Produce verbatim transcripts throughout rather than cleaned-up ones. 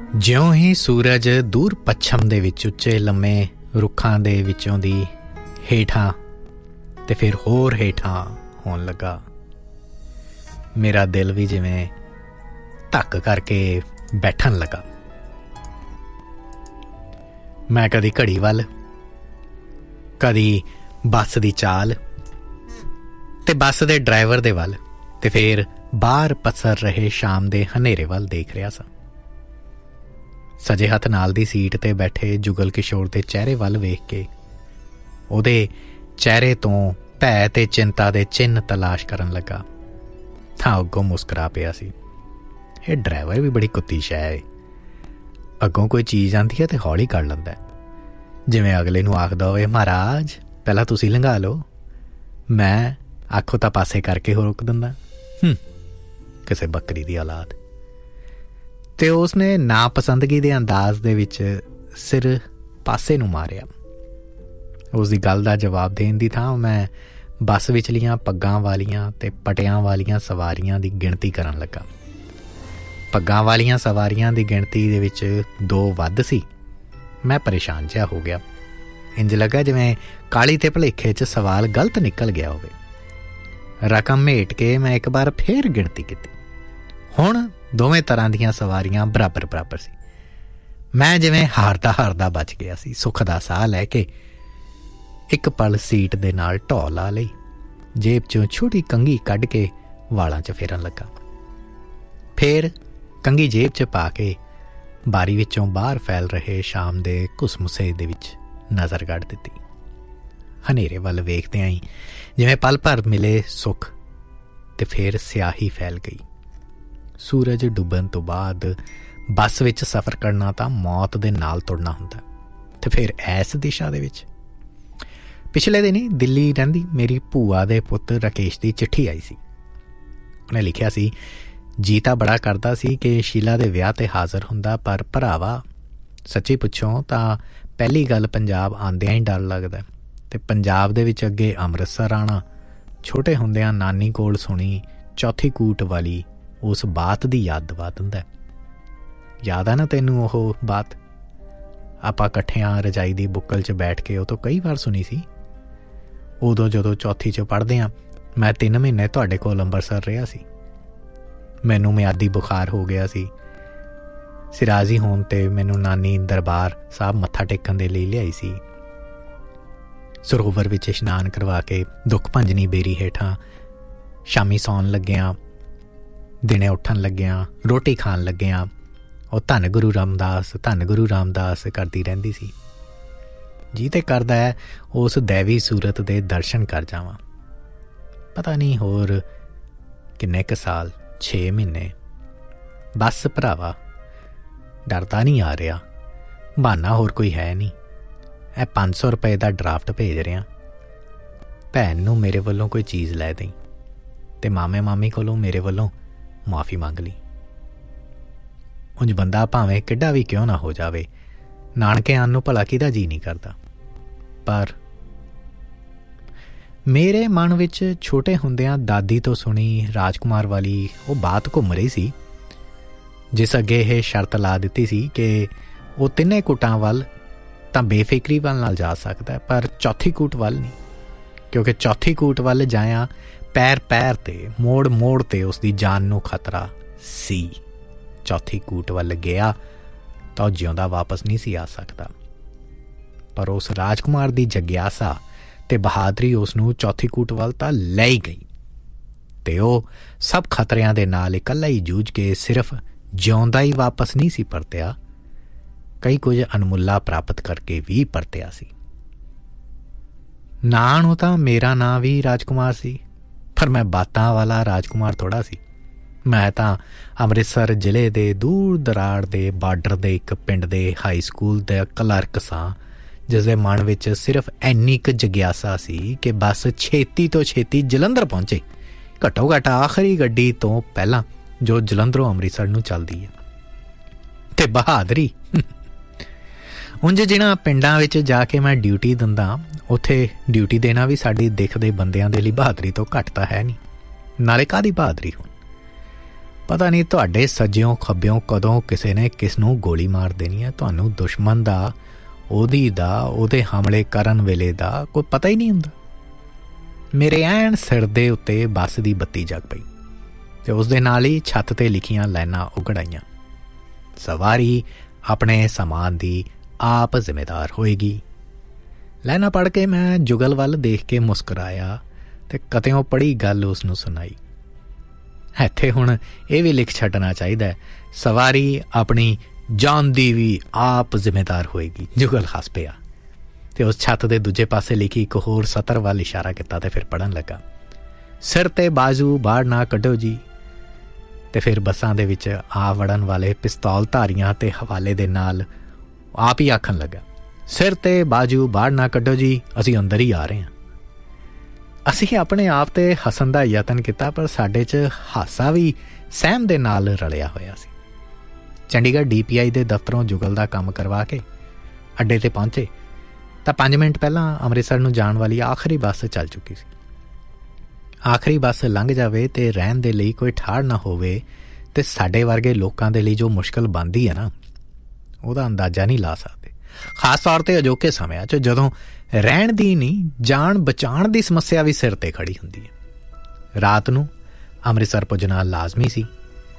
ਜਿਉਂ ਹੀ ਸੂਰਜ ਦੂਰ ਪੱਛਮ ਦੇ ਵਿੱਚ ਉੱਚੇ ਲੰਮੇ ਰੁੱਖਾਂ ਦੇ ਵਿੱਚੋਂ ਦੀ ਹੇਠਾਂ ਤੇ ਫਿਰ ਹੋਰ ਹੇਠਾਂ ਹੋਣ ਲੱਗਾ, ਮੇਰਾ ਦਿਲ ਵੀ ਜਿਵੇਂ ਧੱਕ ਕਰਕੇ ਬੈਠਣ ਲੱਗਾ। ਮੈਂ ਕਦੀ ਘੜੀ ਵੱਲ, ਕਦੀ ਬੱਸ ਦੀ ਚਾਲ ਤੇ ਬੱਸ ਦੇ ਡਰਾਈਵਰ ਦੇ ਵੱਲ ਤੇ ਫਿਰ ਬਾਹਰ ਪਸਰ ਰਹੇ ਸ਼ਾਮ ਦੇ ਹਨੇਰੇ ਵੱਲ ਦੇਖ ਰਿਹਾ ਸਾਂ। ਸੱਜੇ ਹੱਥ ਨਾਲ ਦੀ ਸੀਟ ਤੇ ਬੈਠੇ ਜੁਗਲ ਕਿਸ਼ੋਰ ਦੇ ਚਿਹਰੇ ਵੱਲ ਵੇਖ ਕੇ ਉਹਦੇ ਚਿਹਰੇ ਤੋਂ ਭੈ ਤੇ ਚਿੰਤਾ ਦੇ ਚਿੰਨ੍ਹ ਤਲਾਸ਼ ਕਰਨ ਲੱਗਾ ਤਾਂ ਅੱਗੋਂ ਮੁਸਕਰਾ ਪਿਆ ਸੀ। ਇਹ ਡਰਾਈਵਰ ਵੀ ਬੜੀ ਕੁੱਤੀ ਸ਼ੈ ਹੈ, ਅੱਗੋਂ ਕੋਈ ਚੀਜ਼ ਆਉਂਦੀ ਹੈ ਤੇ ਹੌਲੀ ਕਰ ਲੈਂਦਾ, ਜਿਵੇਂ ਅਗਲੇ ਨੂੰ ਆਖਦਾ ਹੋਵੇ ਮਹਾਰਾਜ ਪਹਿਲਾਂ ਤੁਸੀਂ ਲੰਘਾ ਲਓ, ਮੈਂ ਆਖੋ ਤਾਂ ਪਾਸੇ ਕਰਕੇ ਹੋ ਰੋਕ ਦਿੰਦਾ। ਹੂੰ, ਕਿਸੇ ਬੱਕਰੀ ਦੀ ਔਲਾਦ। ਤੇ ਉਸਨੇ ਨਾਪਸੰਦਗੀ ਦੇ ਅੰਦਾਜ਼ ਦੇ ਵਿੱਚ ਸਿਰ ਪਾਸੇ ਨੂੰ ਮਾਰਿਆ। ਉਸ ਦੀ ਗੱਲ ਦਾ ਜਵਾਬ ਦੇਣ ਦੀ ਥਾਂ ਮੈਂ ਬੱਸ ਵਿਚਲੀਆਂ ਪੱਗਾਂ ਵਾਲੀਆਂ ਤੇ ਪਟਿਆਂ ਵਾਲੀਆਂ ਸਵਾਰੀਆਂ ਦੀ ਗਿਣਤੀ ਕਰਨ ਲੱਗਾ। ਪੱਗਾਂ ਵਾਲੀਆਂ ਸਵਾਰੀਆਂ ਦੀ ਗਿਣਤੀ ਦੇ ਵਿੱਚ ਦੋ ਵੱਧ ਸੀ। ਮੈਂ ਪਰੇਸ਼ਾਨ ਜਿਹਾ ਹੋ ਗਿਆ, ਇੰਝ ਲੱਗਾ ਜਿਵੇਂ ਕਾਲੀ ਤੇ ਭੁਲੇਖੇ 'ਚ ਸਵਾਲ ਗਲਤ ਨਿਕਲ ਗਿਆ ਹੋਵੇ। ਰਕਮ ਮੇਟ ਕੇ ਮੈਂ ਇੱਕ ਵਾਰ ਫੇਰ ਗਿਣਤੀ ਕੀਤੀ। ਹੁਣ ਦੋਵੇਂ ਤਰ੍ਹਾਂ ਦੀਆਂ ਸਵਾਰੀਆਂ ਬਰਾਬਰ ਬਰਾਬਰ ਸੀ। ਮੈਂ ਜਿਵੇਂ ਹਾਰਦਾ ਹਾਰਦਾ ਬਚ ਗਿਆ ਸੀ। ਸੁੱਖ ਦਾ ਸਾਹ ਲੈ ਕੇ ਇੱਕ ਪਲ ਸੀਟ ਦੇ ਨਾਲ ਢੋਹ ਲਾ ਲਈ, ਜੇਬ 'ਚੋਂ ਛੋਟੀ ਕੰਘੀ ਕੱਢ ਕੇ ਵਾਲਾਂ 'ਚ ਫੇਰਨ ਲੱਗਾ। ਫੇਰ ਕੰਘੀ ਜੇਬ 'ਚ ਪਾ ਕੇ ਬਾਰੀ ਵਿੱਚੋਂ ਬਾਹਰ ਫੈਲ ਰਹੇ ਸ਼ਾਮ ਦੇ ਘੁਸਮੁਸੇ ਦੇ ਵਿੱਚ ਨਜ਼ਰ ਕੱਢ ਦਿੱਤੀ। ਹਨੇਰੇ ਵੱਲ ਵੇਖਦਿਆਂ ਹੀ ਜਿਵੇਂ ਪਲ ਭਰ ਮਿਲੇ ਸੁੱਖ ਤੇ ਫਿਰ ਸਿਆਹੀ ਫੈਲ ਗਈ। ਸੂਰਜ ਡੁੱਬਣ ਤੋਂ ਬਾਅਦ ਬੱਸ ਵਿੱਚ ਸਫ਼ਰ ਕਰਨਾ ਤਾਂ ਮੌਤ ਦੇ ਨਾਲ ਤੁਰਨਾ ਹੁੰਦਾ, ਤੇ ਫਿਰ ਇਸ ਦਿਸ਼ਾ ਦੇ ਵਿੱਚ। ਪਿਛਲੇ ਦਿਨ ਹੀ ਦਿੱਲੀ ਰਹਿੰਦੀ ਮੇਰੀ ਭੂਆ ਦੇ ਪੁੱਤ ਰਾਕੇਸ਼ ਦੀ ਚਿੱਠੀ ਆਈ ਸੀ। ਉਹਨੇ ਲਿਖਿਆ ਸੀ, ਜੀ ਤਾਂ ਬੜਾ ਕਰਦਾ ਸੀ ਕਿ ਸ਼ੀਲਾ ਦੇ ਵਿਆਹ 'ਤੇ ਹਾਜ਼ਰ ਹੁੰਦਾ, ਪਰ ਭਰਾਵਾ ਸੱਚੀ ਪੁੱਛੋ ਤਾਂ ਪਹਿਲੀ ਗੱਲ ਪੰਜਾਬ ਆਉਂਦਿਆਂ ਹੀ ਡਰ ਲੱਗਦਾ, ਅਤੇ ਪੰਜਾਬ ਦੇ ਵਿੱਚ ਅੱਗੇ ਅੰਮ੍ਰਿਤਸਰ ਆਉਣਾ। ਛੋਟੇ ਹੁੰਦਿਆਂ ਨਾਨੀ ਕੋਲ ਸੁਣੀ ਚੌਥੀ ਕੂਟ ਵਾਲੀ ਉਸ ਬਾਤ ਦੀ ਯਾਦ ਦਿਵਾ ਦਿੰਦਾ। ਯਾਦ ਆ ਨਾ ਤੈਨੂੰ ਉਹ ਬਾਤ? ਆਪਾਂ ਇਕੱਠਿਆਂ ਰਜਾਈ ਦੀ ਬੁੱਕਲ 'ਚ ਬੈਠ ਕੇ ਉਹ ਤੋਂ ਕਈ ਵਾਰ ਸੁਣੀ ਸੀ। ਉਦੋਂ ਜਦੋਂ ਚੌਥੀ 'ਚ ਪੜ੍ਹਦੇ ਹਾਂ, ਮੈਂ ਤਿੰਨ ਮਹੀਨੇ ਤੁਹਾਡੇ ਕੋਲ ਅੰਮ੍ਰਿਤਸਰ ਰਿਹਾ ਸੀ। ਮੈਨੂੰ ਮਿਆਦੀ ਬੁਖਾਰ ਹੋ ਗਿਆ ਸੀ। ਸਿਰਾਜ਼ੀ ਹੋਣ 'ਤੇ ਮੈਨੂੰ ਨਾਨੀ ਦਰਬਾਰ ਸਾਹਿਬ ਮੱਥਾ ਟੇਕਣ ਦੇ ਲਈ ਲਿਆਈ ਸੀ। ਸਰੋਵਰ ਵਿੱਚ ਇਸ਼ਨਾਨ ਕਰਵਾ ਕੇ ਦੁੱਖ ਭੰਜਨੀ ਬੇਰੀ ਹੇਠਾਂ ਸ਼ਾਮੀ ਸੌਣ ਲੱਗਿਆਂ, ਦਿਨੇ ਉੱਠਣ ਲੱਗਿਆਂ, ਰੋਟੀ ਖਾਣ ਲੱਗਿਆਂ ਉਹ ਧੰਨ ਗੁਰੂ ਰਾਮਦਾਸ ਧੰਨ ਗੁਰੂ ਰਾਮਦਾਸ ਕਰਦੀ ਰਹਿੰਦੀ ਸੀ। ਜੀ ਤੇ ਕਰਦਾ ਹੈ ਉਸ ਦੈਵੀ ਸੂਰਤ ਦੇ ਦਰਸ਼ਨ ਕਰ ਜਾਵਾਂ। ਪਤਾ ਨਹੀਂ ਹੋਰ ਕਿੰਨੇ ਕੁ ਸਾਲ, ਛੇ ਮਹੀਨੇ। ਬਸ ਭਰਾਵਾ ਡਰਦਾ ਨਹੀਂ ਆ ਰਿਹਾ, ਬਹਾਨਾ ਹੋਰ ਕੋਈ ਹੈ ਨਹੀਂ। ਇਹ ਪੰਜ ਸੌ ਰੁਪਏ ਦਾ ਡਰਾਫਟ ਭੇਜ ਰਿਹਾ, ਭੈਣ ਨੂੰ ਮੇਰੇ ਵੱਲੋਂ ਕੋਈ ਚੀਜ਼ ਲੈ ਦੇਈ ਅਤੇ ਮਾਮੇ ਮਾਮੀ ਕੋਲੋਂ ਮੇਰੇ ਵੱਲੋਂ ਮੁਆਫੀ ਮੰਗ ਲਈ। ਉਂਝ ਬੰਦਾ ਭਾਵੇਂ ਕਿੱਡਾ ਵੀ ਕਿਉਂ ਨਾ ਹੋ ਜਾਵੇ, ਨਾਨਕੇ ਆਉਣ ਨੂੰ ਭਲਾ ਕਿਹਦਾ ਜੀਅ ਨਹੀਂ ਕਰਦਾ। ਪਰ ਮੇਰੇ ਮਨ ਵਿੱਚ ਛੋਟੇ ਹੁੰਦਿਆਂ ਦਾਦੀ ਤੋਂ ਸੁਣੀ ਰਾਜਕੁਮਾਰ ਵਾਲੀ ਉਹ ਬਾਤ ਘੁੰਮ ਰਹੀ ਸੀ, ਜਿਸ ਅੱਗੇ ਇਹ ਸ਼ਰਤ ਲਾ ਦਿੱਤੀ ਸੀ ਕਿ ਉਹ ਤਿੰਨੇ ਕੁੱਟਾਂ ਵੱਲ ਤਾਂ ਬੇਫਿਕਰੀ ਵੱਲ ਨਾਲ ਜਾ ਸਕਦਾ, ਪਰ ਚੌਥੀ ਕੂਟ ਵੱਲ ਨਹੀਂ, ਕਿਉਂਕਿ ਚੌਥੀ ਕੂਟ ਵੱਲ ਜਾਇਆ ਪੈਰ ਪੈਰ 'ਤੇ, ਮੋੜ ਮੋੜ 'ਤੇ ਉਸ ਦੀ ਜਾਨ ਨੂੰ ਖਤਰਾ ਸੀ। ਚੌਥੀ ਕੂਟ ਵੱਲ ਗਿਆ ਤਾਂ ਉਹ ਜਿਉਂਦਾ ਵਾਪਸ ਨਹੀਂ ਸੀ ਆ ਸਕਦਾ। ਪਰ ਉਸ ਰਾਜਕੁਮਾਰ ਦੀ ਜਗਿਆਸਾ ਤੇ ਬਹਾਦਰੀ ਉਸ ਨੂੰ ਚੌਥੀ ਕੂਟ ਵੱਲ ਤਾਂ ਲੈ ਹੀ ਗਈ, ਅਤੇ ਉਹ ਸਭ ਖਤਰਿਆਂ ਦੇ ਨਾਲ ਇਕੱਲਾ ਹੀ ਜੂਝ ਕੇ ਸਿਰਫ ਜਿਉਂਦਾ ਹੀ ਵਾਪਸ ਨਹੀਂ ਸੀ ਪਰਤਿਆ, ਕਈ ਕੁਝ ਅਣਮੁੱਲਾ ਪ੍ਰਾਪਤ ਕਰਕੇ ਵੀ ਪਰਤਿਆ ਸੀ। ਨਾਂ ਨੂੰ ਤਾਂ ਮੇਰਾ ਨਾਂ ਵੀ ਰਾਜਕੁਮਾਰ ਸੀ, ਪਰ ਮੈਂ ਬਾਤਾਂ ਵਾਲਾ ਰਾਜਕੁਮਾਰ ਥੋੜ੍ਹਾ ਸੀ। ਮੈਂ ਤਾਂ ਅੰਮ੍ਰਿਤਸਰ ਜ਼ਿਲ੍ਹੇ ਦੇ ਦੂਰ ਦਰਾੜ ਦੇ ਬਾਰਡਰ ਦੇ ਇੱਕ ਪਿੰਡ ਦੇ ਹਾਈ ਸਕੂਲ ਦਾ ਕਲਰਕ ਸਾਂ, ਜਿਸ ਦੇ ਮਨ ਵਿੱਚ ਸਿਰਫ ਇੰਨੀ ਕੁ ਜਗਿਆਸਾ ਸੀ ਕਿ ਬਸ ਛੇਤੀ ਤੋਂ ਛੇਤੀ ਜਲੰਧਰ ਪਹੁੰਚੇ, ਘੱਟੋ ਘੱਟ ਆਖਰੀ ਗੱਡੀ ਤੋਂ ਪਹਿਲਾਂ ਜੋ ਜਲੰਧਰੋਂ ਅੰਮ੍ਰਿਤਸਰ ਨੂੰ ਚੱਲਦੀ ਹੈ। ਅਤੇ ਬਹਾਦਰੀ, ਉਂਝ ਜਿਹਨਾਂ ਪਿੰਡਾਂ ਵਿੱਚ ਜਾ ਕੇ ਮੈਂ ਡਿਊਟੀ ਦਿੰਦਾ, ਉੱਥੇ ਡਿਊਟੀ ਦੇਣਾ ਵੀ ਸਾਡੀ ਦਿੱਖ ਦੇ ਬੰਦਿਆਂ ਦੇ ਲਈ ਬਹਾਦਰੀ ਤੋਂ ਘੱਟ ਤਾਂ ਹੈ ਨਹੀਂ। ਨਾਲੇ ਕਾਹਦੀ ਬਹਾਦਰੀ ਹੁਣ, ਪਤਾ ਨਹੀਂ ਤੁਹਾਡੇ ਸੱਜਿਓਂ ਖੱਬਿਓਂ ਕਦੋਂ ਕਿਸੇ ਨੇ ਕਿਸ ਨੂੰ ਗੋਲੀ ਮਾਰ ਦੇਣੀ ਹੈ। ਤੁਹਾਨੂੰ ਦੁਸ਼ਮਣ ਦਾ, ਉਹਦੀ ਦਾ, ਉਹਦੇ ਹਮਲੇ ਕਰਨ ਵੇਲੇ ਦਾ ਕੋਈ ਪਤਾ ਹੀ ਨਹੀਂ ਹੁੰਦਾ। ਮੇਰੇ ਐਨ ਸਿਰ ਦੇ ਉੱਤੇ ਬੱਸ ਦੀ ਬੱਤੀ ਜਗ ਪਈ ਅਤੇ ਉਸ ਦੇ ਨਾਲ ਹੀ ਛੱਤ 'ਤੇ ਲਿਖੀਆਂ ਲਾਈਨਾਂ ਉਘੜ ਆਈਆਂ, ਸਵਾਰੀ ਆਪਣੇ ਸਮਾਨ ਦੀ ਆਪ ਜ਼ਿੰਮੇਦਾਰ ਹੋਏਗੀ। ਲਾਈਨਾਂ ਪੜ੍ਹ ਕੇ ਮੈਂ ਜੁਗਲ ਵੱਲ ਦੇਖ ਕੇ ਮੁਸਕਰਾਇਆ ਅਤੇ ਕਤਿਓਂ ਪੜ੍ਹੀ ਗੱਲ ਉਸ ਨੂੰ ਸੁਣਾਈ। ਇੱਥੇ ਹੁਣ ਇਹ ਵੀ ਲਿਖ ਛੱਡਣਾ ਚਾਹੀਦਾ, ਸਵਾਰੀ ਆਪਣੀ ਜਾਨ ਦੀ ਵੀ ਆਪ ਜ਼ਿੰਮੇਦਾਰ ਹੋਏਗੀ। ਜੁਗਲ ਹੱਸ ਪਿਆ ਅਤੇ ਉਸ ਛੱਤ ਦੇ ਦੂਜੇ ਪਾਸੇ ਲਿਖੀ ਇੱਕ ਹੋਰ ਸਤਰ ਵੱਲ ਇਸ਼ਾਰਾ ਕੀਤਾ ਅਤੇ ਫਿਰ ਪੜ੍ਹਨ ਲੱਗਾ, ਸਿਰ 'ਤੇ ਬਾਜ਼ੂ ਬਾਹਰ ਨਾ ਕੱਢੋ ਜੀ। ਅਤੇ ਫਿਰ ਬੱਸਾਂ ਦੇ ਵਿੱਚ ਆ ਵੜਨ ਵਾਲੇ ਪਿਸਤੌਲ ਧਾਰੀਆਂ ਅਤੇ ਹਵਾਲੇ ਦੇ ਨਾਲ ਆਪ ਹੀ ਆਖਣ ਲੱਗਾ, ਸਿਰ 'ਤੇ ਬਾਜ਼ੂ ਬਾਹਰ ਨਾ ਕੱਢੋ ਜੀ, ਅਸੀਂ ਅੰਦਰ ਹੀ ਆ ਰਹੇ ਹਾਂ। ਅਸੀਂ ਆਪਣੇ ਆਪ 'ਤੇ ਹੱਸਣ ਦਾ ਯਤਨ ਕੀਤਾ, ਪਰ ਸਾਡੇ 'ਚ ਹਾਸਾ ਵੀ ਸਹਿਮ ਦੇ ਨਾਲ ਰਲਿਆ ਹੋਇਆ ਸੀ। ਚੰਡੀਗੜ੍ਹ ਡੀ ਪੀ ਆਈ ਦੇ ਦਫ਼ਤਰੋਂ ਜੁਗਲ ਦਾ ਕੰਮ ਕਰਵਾ ਕੇ ਅੱਡੇ 'ਤੇ ਪਹੁੰਚੇ ਤਾਂ ਪੰਜ ਮਿੰਟ ਪਹਿਲਾਂ ਅੰਮ੍ਰਿਤਸਰ ਨੂੰ ਜਾਣ ਵਾਲੀ ਆਖਰੀ ਬੱਸ ਚੱਲ ਚੁੱਕੀ ਸੀ। ਆਖਰੀ ਬੱਸ ਲੰਘ ਜਾਵੇ ਅਤੇ ਰਹਿਣ ਦੇ ਲਈ ਕੋਈ ਠਾੜ ਨਾ ਹੋਵੇ ਅਤੇ ਸਾਡੇ ਵਰਗੇ ਲੋਕਾਂ ਦੇ ਲਈ ਜੋ ਮੁਸ਼ਕਿਲ ਬਣਦੀ ਹੈ ਨਾ, ਉਹਦਾ ਅੰਦਾਜ਼ਾ ਨਹੀਂ ਲਾ ਸਕਦੇ। ਖਾਸ ਤੌਰ 'ਤੇ ਅਜੋਕੇ ਸਮਿਆਂ 'ਚ ਜਦੋਂ ਰਹਿਣ ਦੀ ਨਹੀਂ, ਜਾਨ ਬਚਾਉਣ ਦੀ ਸਮੱਸਿਆ ਵੀ ਸਿਰ 'ਤੇ ਖੜੀ ਹੁੰਦੀ ਹੈ। ਰਾਤ ਨੂੰ ਅੰਮ੍ਰਿਤਸਰ ਪੁੱਜਣਾ ਲਾਜ਼ਮੀ ਸੀ।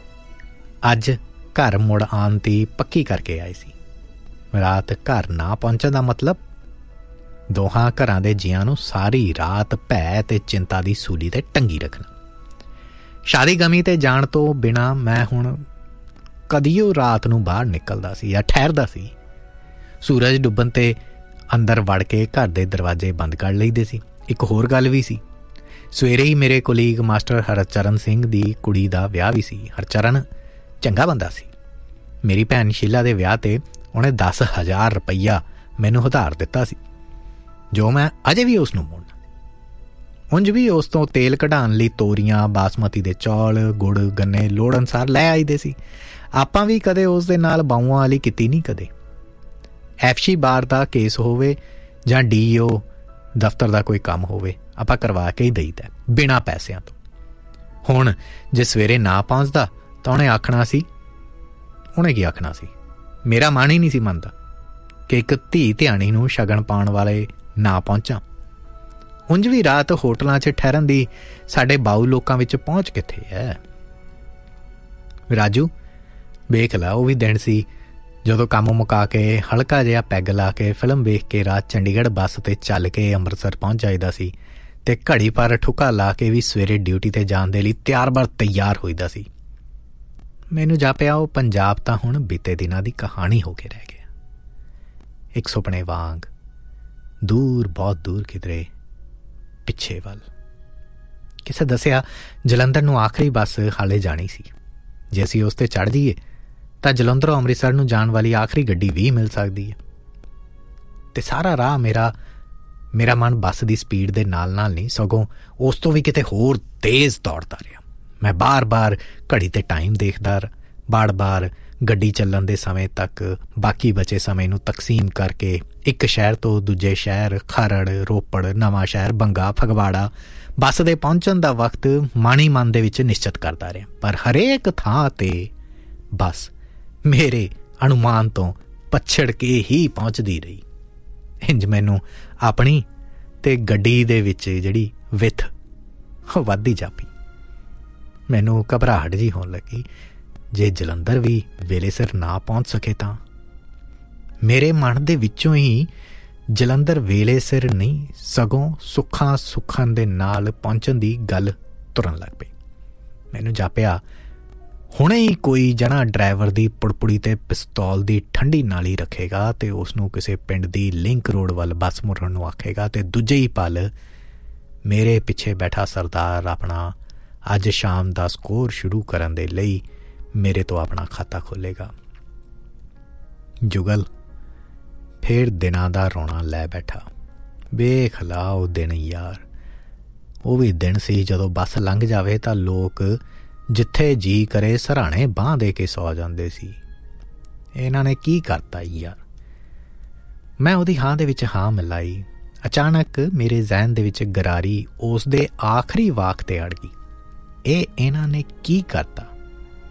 ਅੱਜ ਘਰ ਮੁੜ ਆਉਣ ਦੀ ਪੱਕੀ ਕਰਕੇ ਆਏ ਸੀ। ਰਾਤ ਘਰ ਨਾ ਪਹੁੰਚਣ ਦਾ ਮਤਲਬ ਦੋਹਾਂ ਘਰਾਂ ਦੇ ਜੀਆਂ ਨੂੰ ਸਾਰੀ ਰਾਤ ਭੈ ਅਤੇ ਚਿੰਤਾ ਦੀ ਸੂਲੀ 'ਤੇ ਟੰਗੀ ਰੱਖਣਾ। ਸ਼ਾਦੀ ਗਮੀ 'ਤੇ ਜਾਣ ਤੋਂ ਬਿਨਾਂ ਮੈਂ ਹੁਣ ਕਦੀ ਉਹ ਰਾਤ ਨੂੰ ਬਾਹਰ ਨਿਕਲਦਾ ਸੀ ਜਾਂ ਠਹਿਰਦਾ ਸੀ। ਸੂਰਜ ਡੁੱਬਣ 'ਤੇ ਅੰਦਰ ਵੜ ਕੇ ਘਰ ਦੇ ਦਰਵਾਜ਼ੇ ਬੰਦ ਕਰ ਲਈਦੇ ਸੀ। ਇੱਕ ਹੋਰ ਗੱਲ ਵੀ ਸੀ, ਸਵੇਰੇ ਹੀ ਮੇਰੇ ਕੁਲੀਗ ਮਾਸਟਰ ਹਰਚਰਨ ਸਿੰਘ ਦੀ ਕੁੜੀ ਦਾ ਵਿਆਹ ਵੀ ਸੀ। ਹਰਚਰਨ ਚੰਗਾ ਬੰਦਾ ਸੀ। ਮੇਰੀ ਭੈਣ ਸ਼ੀਲਾ ਦੇ ਵਿਆਹ 'ਤੇ ਉਹਨੇ ਦਸ ਹਜ਼ਾਰ ਰੁਪਈਆ ਮੈਨੂੰ ਉਧਾਰ ਦਿੱਤਾ ਸੀ, ਜੋ ਮੈਂ ਅਜੇ ਵੀ ਉਸ ਨੂੰ ਮੋੜਨਾ। ਉਂਝ ਵੀ ਉਸ ਤੋਂ ਤੇਲ ਕਢਾਉਣ ਲਈ ਤੋਰੀਆਂ, ਬਾਸਮਤੀ ਦੇ ਚੌਲ, ਗੁੜ, ਗੰਨੇ ਲੋੜ ਅਨੁਸਾਰ ਲੈ ਆਈਦੇ ਸੀ। ਆਪਾਂ ਵੀ ਕਦੇ ਉਸ ਦੇ ਨਾਲ ਬਾਊਆਂ ਵਾਲੀ ਕੀਤੀ ਨਹੀਂ। ਕਦੇ ਐਫਸ਼ੀ ਬਾਰ ਦਾ ਕੇਸ ਹੋਵੇ ਜਾਂ ਡੀ ਓ ਦਫ਼ਤਰ ਦਾ ਕੋਈ ਕੰਮ ਹੋਵੇ, ਆਪਾਂ ਕਰਵਾ ਕੇ ਹੀ ਦਈਦਾ ਬਿਨਾਂ ਪੈਸਿਆਂ ਤੋਂ। ਹੁਣ ਜੇ ਸਵੇਰੇ ਨਾ ਪਹੁੰਚਦਾ ਤਾਂ ਉਹਨੇ ਆਖਣਾ ਸੀ, ਉਹਨੇ ਕੀ ਆਖਣਾ ਸੀ, ਮੇਰਾ ਮਨ ਹੀ ਨਹੀਂ ਸੀ ਮੰਨਦਾ ਕਿ ਇੱਕ ਧੀ ਧਿਆਣੀ ਨੂੰ ਸ਼ਗਨ ਪਾਉਣ ਵਾਲੇ ਨਾ ਪਹੁੰਚਾਂ। ਉਂਝ ਵੀ ਰਾਤ ਹੋਟਲਾਂ 'ਚ ਠਹਿਰਨ ਦੀ ਸਾਡੇ ਬਾਊ ਲੋਕਾਂ ਵਿੱਚ ਪਹੁੰਚ ਕਿੱਥੇ ਹੈ। ਰਾਜੂ ਵੇਖ ਲਾ, ਉਹ ਵੀ ਦਿਨ ਸੀ ਜਦੋਂ ਕੰਮ ਮੁਕਾ ਕੇ ਹਲਕਾ ਜਿਹਾ ਪੈਗ ਲਾ ਕੇ ਫਿਲਮ ਵੇਖ ਕੇ ਰਾਤ ਚੰਡੀਗੜ੍ਹ ਬੱਸ 'ਤੇ ਚੱਲ ਕੇ ਅੰਮ੍ਰਿਤਸਰ ਪਹੁੰਚ ਜਾਈਦਾ ਸੀ ਅਤੇ ਘੜੀ ਪਰ ਠੁਕਾ ਲਾ ਕੇ ਵੀ ਸਵੇਰੇ ਡਿਊਟੀ 'ਤੇ ਜਾਣ ਦੇ ਲਈ ਤਿਆਰ ਬਰ ਤਿਆਰ ਹੋਈਦਾ ਸੀ। ਮੈਨੂੰ ਜਾਪਿਆ ਉਹ ਪੰਜਾਬ ਤਾਂ ਹੁਣ ਬੀਤੇ ਦਿਨਾਂ ਦੀ ਕਹਾਣੀ ਹੋ ਕੇ ਰਹਿ ਗਿਆ। ਇੱਕ ਸੁਪਨੇ ਵਾਂਗ ਦੂਰ, ਬਹੁਤ ਦੂਰ ਕਿਧਰੇ ਪਿੱਛੇ ਵੱਲ। ਕਿਸੇ ਦੱਸਿਆ ਜਲੰਧਰ ਨੂੰ ਆਖਰੀ ਬੱਸ ਹਾਲੇ ਜਾਣੀ ਸੀ। ਜੇ ਅਸੀਂ ਉਸ 'ਤੇ ਚੜ੍ਹ ਜਾਈਏ ਤਾਂ ਜਲੰਧਰੋਂ ਅੰਮ੍ਰਿਤਸਰ ਨੂੰ ਜਾਣ ਵਾਲੀ ਆਖਰੀ ਗੱਡੀ ਵੀ ਮਿਲ ਸਕਦੀ ਹੈ। ਅਤੇ ਸਾਰਾ ਰਾਹ ਮੇਰਾ ਮੇਰਾ ਮਨ ਬੱਸ ਦੀ ਸਪੀਡ ਦੇ ਨਾਲ ਨਾਲ ਨਹੀਂ, ਸਗੋਂ ਉਸ ਤੋਂ ਵੀ ਕਿਤੇ ਹੋਰ ਤੇਜ਼ ਦੌੜਦਾ ਰਿਹਾ। ਮੈਂ ਬਾਰ-ਬਾਰ ਘੜੀ 'ਤੇ ਟਾਈਮ ਦੇਖਦਾ, ਬਾਰ-ਬਾਰ ਗੱਡੀ ਚੱਲਣ ਦੇ ਸਮੇਂ ਤੱਕ ਬਾਕੀ ਬਚੇ ਸਮੇਂ ਨੂੰ ਤਕਸੀਮ ਕਰਕੇ ਇੱਕ ਸ਼ਹਿਰ ਤੋਂ ਦੂਜੇ ਸ਼ਹਿਰ, ਖਰੜ, ਰੋਪੜ, ਨਵਾਂ ਸ਼ਹਿਰ, ਬੰਗਾ, ਫਗਵਾੜਾ ਬੱਸ ਦੇ ਪਹੁੰਚਣ ਦਾ ਵਕਤ ਮਨ ਹੀ ਮਨ ਦੇ ਵਿੱਚ ਨਿਸ਼ਚਿਤ ਕਰਦਾ ਰਿਹਾ। ਪਰ ਹਰੇਕ ਥਾਂ 'ਤੇ ਬੱਸ ਮੇਰੇ ਅਨੁਮਾਨ ਤੋਂ ਪਛੜ ਕੇ ਹੀ ਪਹੁੰਚਦੀ ਰਹੀ। ਇੰਝ ਮੈਨੂੰ ਆਪਣੀ ਅਤੇ ਗੱਡੀ ਦੇ ਵਿੱਚ ਜਿਹੜੀ ਵਿੱਥ ਉਹ ਵੱਧਦੀ ਜਾਪੀ। ਮੈਨੂੰ ਘਬਰਾਹਟ ਜਿਹੀ ਹੋਣ ਲੱਗੀ, ਜੇ ਜਲੰਧਰ ਵੀ ਵੇਲੇ ਸਿਰ ਨਾ ਪਹੁੰਚ ਸਕੇ ਤਾਂ। ਮੇਰੇ ਮਨ ਦੇ ਵਿੱਚੋਂ ਹੀ ਜਲੰਧਰ ਵੇਲੇ ਸਿਰ ਨਹੀਂ, ਸਗੋਂ ਸੁੱਖਾਂ ਸੁੱਖਣ ਦੇ ਨਾਲ ਪਹੁੰਚਣ ਦੀ ਗੱਲ ਤੁਰਨ ਲੱਗ ਪਈ। ਮੈਨੂੰ ਜਾਪਿਆ ਹੁਣੇ ਹੀ ਕੋਈ ਜਣਾ ਡਰਾਈਵਰ ਦੀ ਪੁੜਪੁੜੀ 'ਤੇ ਪਿਸਤੌਲ ਦੀ ਠੰਡੀ ਨਾਲੀ ਰੱਖੇਗਾ ਅਤੇ ਉਸ ਨੂੰ ਕਿਸੇ ਪਿੰਡ ਦੀ ਲਿੰਕ ਰੋਡ ਵੱਲ ਬੱਸ ਮੁੜਨ ਨੂੰ ਆਖੇਗਾ ਅਤੇ ਦੂਜੇ ਹੀ ਪਲ ਮੇਰੇ ਪਿੱਛੇ ਬੈਠਾ ਸਰਦਾਰ ਆਪਣਾ ਅੱਜ ਸ਼ਾਮ ਦਾ ਸਕੋਰ ਸ਼ੁਰੂ ਕਰਨ ਦੇ ਲਈ ਮੇਰੇ ਤੋਂ ਆਪਣਾ ਖਾਤਾ ਖੋਲ੍ਹੇਗਾ। ਜੁਗਲ ਫਿਰ ਦਿਨਾਂ ਦਾ ਰੋਣਾ ਲੈ ਬੈਠਾ। ਵੇਖ ਲਾ ਉਹ ਦਿਨ ਯਾਰ, ਉਹ ਵੀ ਦਿਨ ਸੀ ਜਦੋਂ ਬੱਸ ਲੰਘ ਜਾਵੇ ਤਾਂ ਲੋਕ ਜਿੱਥੇ ਜੀਅ ਕਰੇ ਸਰਾਣੇ ਬਾਂਹ ਦੇ ਕੇ ਸੌ ਜਾਂਦੇ ਸੀ। ਇਹਨਾਂ ਨੇ ਕੀ ਕਰਤਾ ਯਾਰ। ਮੈਂ ਉਹਦੀ ਹਾਂ ਦੇ ਵਿੱਚ ਹਾਂ ਮਿਲਾਈ। ਅਚਾਨਕ ਮੇਰੇ ਜ਼ਹਿਨ ਦੇ ਵਿੱਚ ਗਰਾਰੀ ਉਸ ਦੇ ਆਖਰੀ ਵਾਕ 'ਤੇ ਅੜ ਗਈ। ਇਹ ਇਹਨਾਂ ਨੇ ਕੀ ਕਰਤਾ।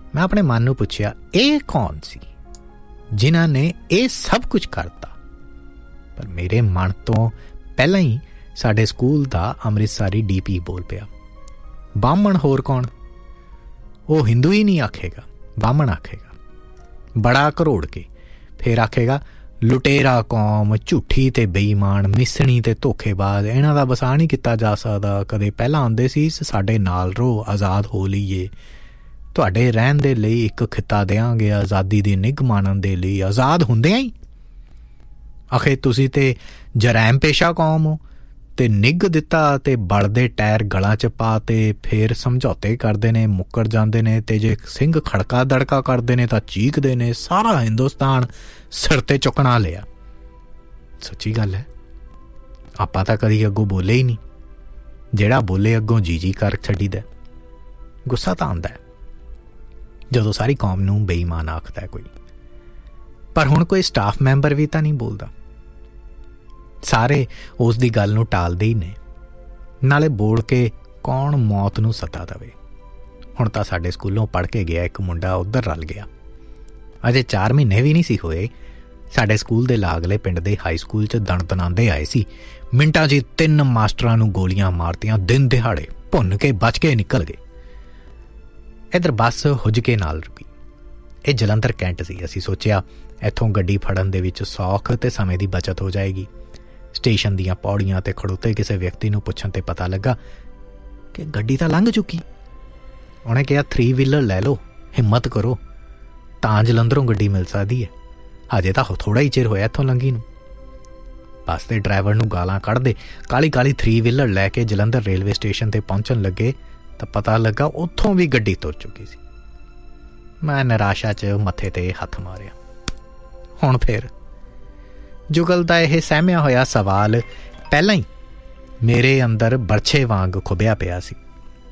मैं अपने मन नूं पुछया ਇਹ कौन सी जिन्हां ने ਇਹ सब कुछ करता। पर मेरे मन तो पहला ही साडे स्कूल दा अमृतसरी डी पी बोल पिया, बामण होर कौन? वो हिंदू ही नहीं आखेगा, बामण आखेगा बड़ा घरोड़ के। फिर आखेगा लुटेरा कौम, झूठी ते बेईमान, मिसणी ते धोखेबाज, इन्हां दा बसा नहीं किता जा सकदा। कदे पहला आंदे सी साडे नाल रो, आज़ाद हो लईए, तुहाडे रहण दे लई एक खिता देंगे, आज़ादी दी निग माणन दे लई। आज़ाद हुंदियां ही आखे तुसीं ते जरैम पेशा कौम हो, ते निग दिता ते बड़दे टायर गलां च पा ते फिर समझौते करदे ने, मुक्कर जांदे ने, ते जे सिंह खड़का दड़का करदे ने तां चीकदे ने। सारा हिंदुस्तान सिर ते चुकना लिया। सच्ची गल है, आपां तां कदी अग्गों बोले ही नहीं, जेड़ा बोले अग्गों जी जी कर छड्डीदा। गुस्सा तां आंदा है जदों सारी कौम नूं बेईमान आखदा है कोई, पर हुण कोई स्टाफ मैंबर भी तां नहीं बोलदा। सारे उस दी गल नूं टालदे ही ने, नाले बोल के कौन मौत नूं सता दवे। हुण तां साडे स्कूलों पढ़ के गया एक मुंडा उधर रल गया। अजे चार महीने भी नहीं सी होए, साडे स्कूल दे लागले पिंड दे हाई स्कूल च दण दनांदे आए सी। मिंटां च तिन्न मास्टरां नूं गोलियां मारतियां, दिन दिहाड़े भुन के बच के निकल गए। इधर बस हुज के नाल रुकी। ਇਹ ਜਲੰਧਰ कैंट सी। असीं सोचिया इत्थों गड्डी फड़न दे विच सौख ते समय दी बचत हो जाएगी। स्टेशन दीआं पौड़ियां ते खड़ोते किसी व्यक्ति नूं पुछण ते पता लगा कि गड्डी तां लंघ चुकी। उन्हें कहा थ्री व्हीलर लै लो, हिम्मत करो, तां जलंधरों गड्डी मिल सकदी है। अजे तां थोड़ा ही चिर होया इत्थों लंघी नूं। बस दे ड्राइवर नूं गालां कढ़दे काली काली थ्री व्हीलर लैके जलंधर रेलवे स्टेशन ते पहुंचण लगे तां पता लगा उत्थों भी गड्डी तुर चुकी सी। मैं निराशा च मत्थे ते हथ मारिया। हुण फिर जुगल दा यह सहमिया होया सवाल पहला ही मेरे अंदर बरछे वांग खुबिया पिया सी,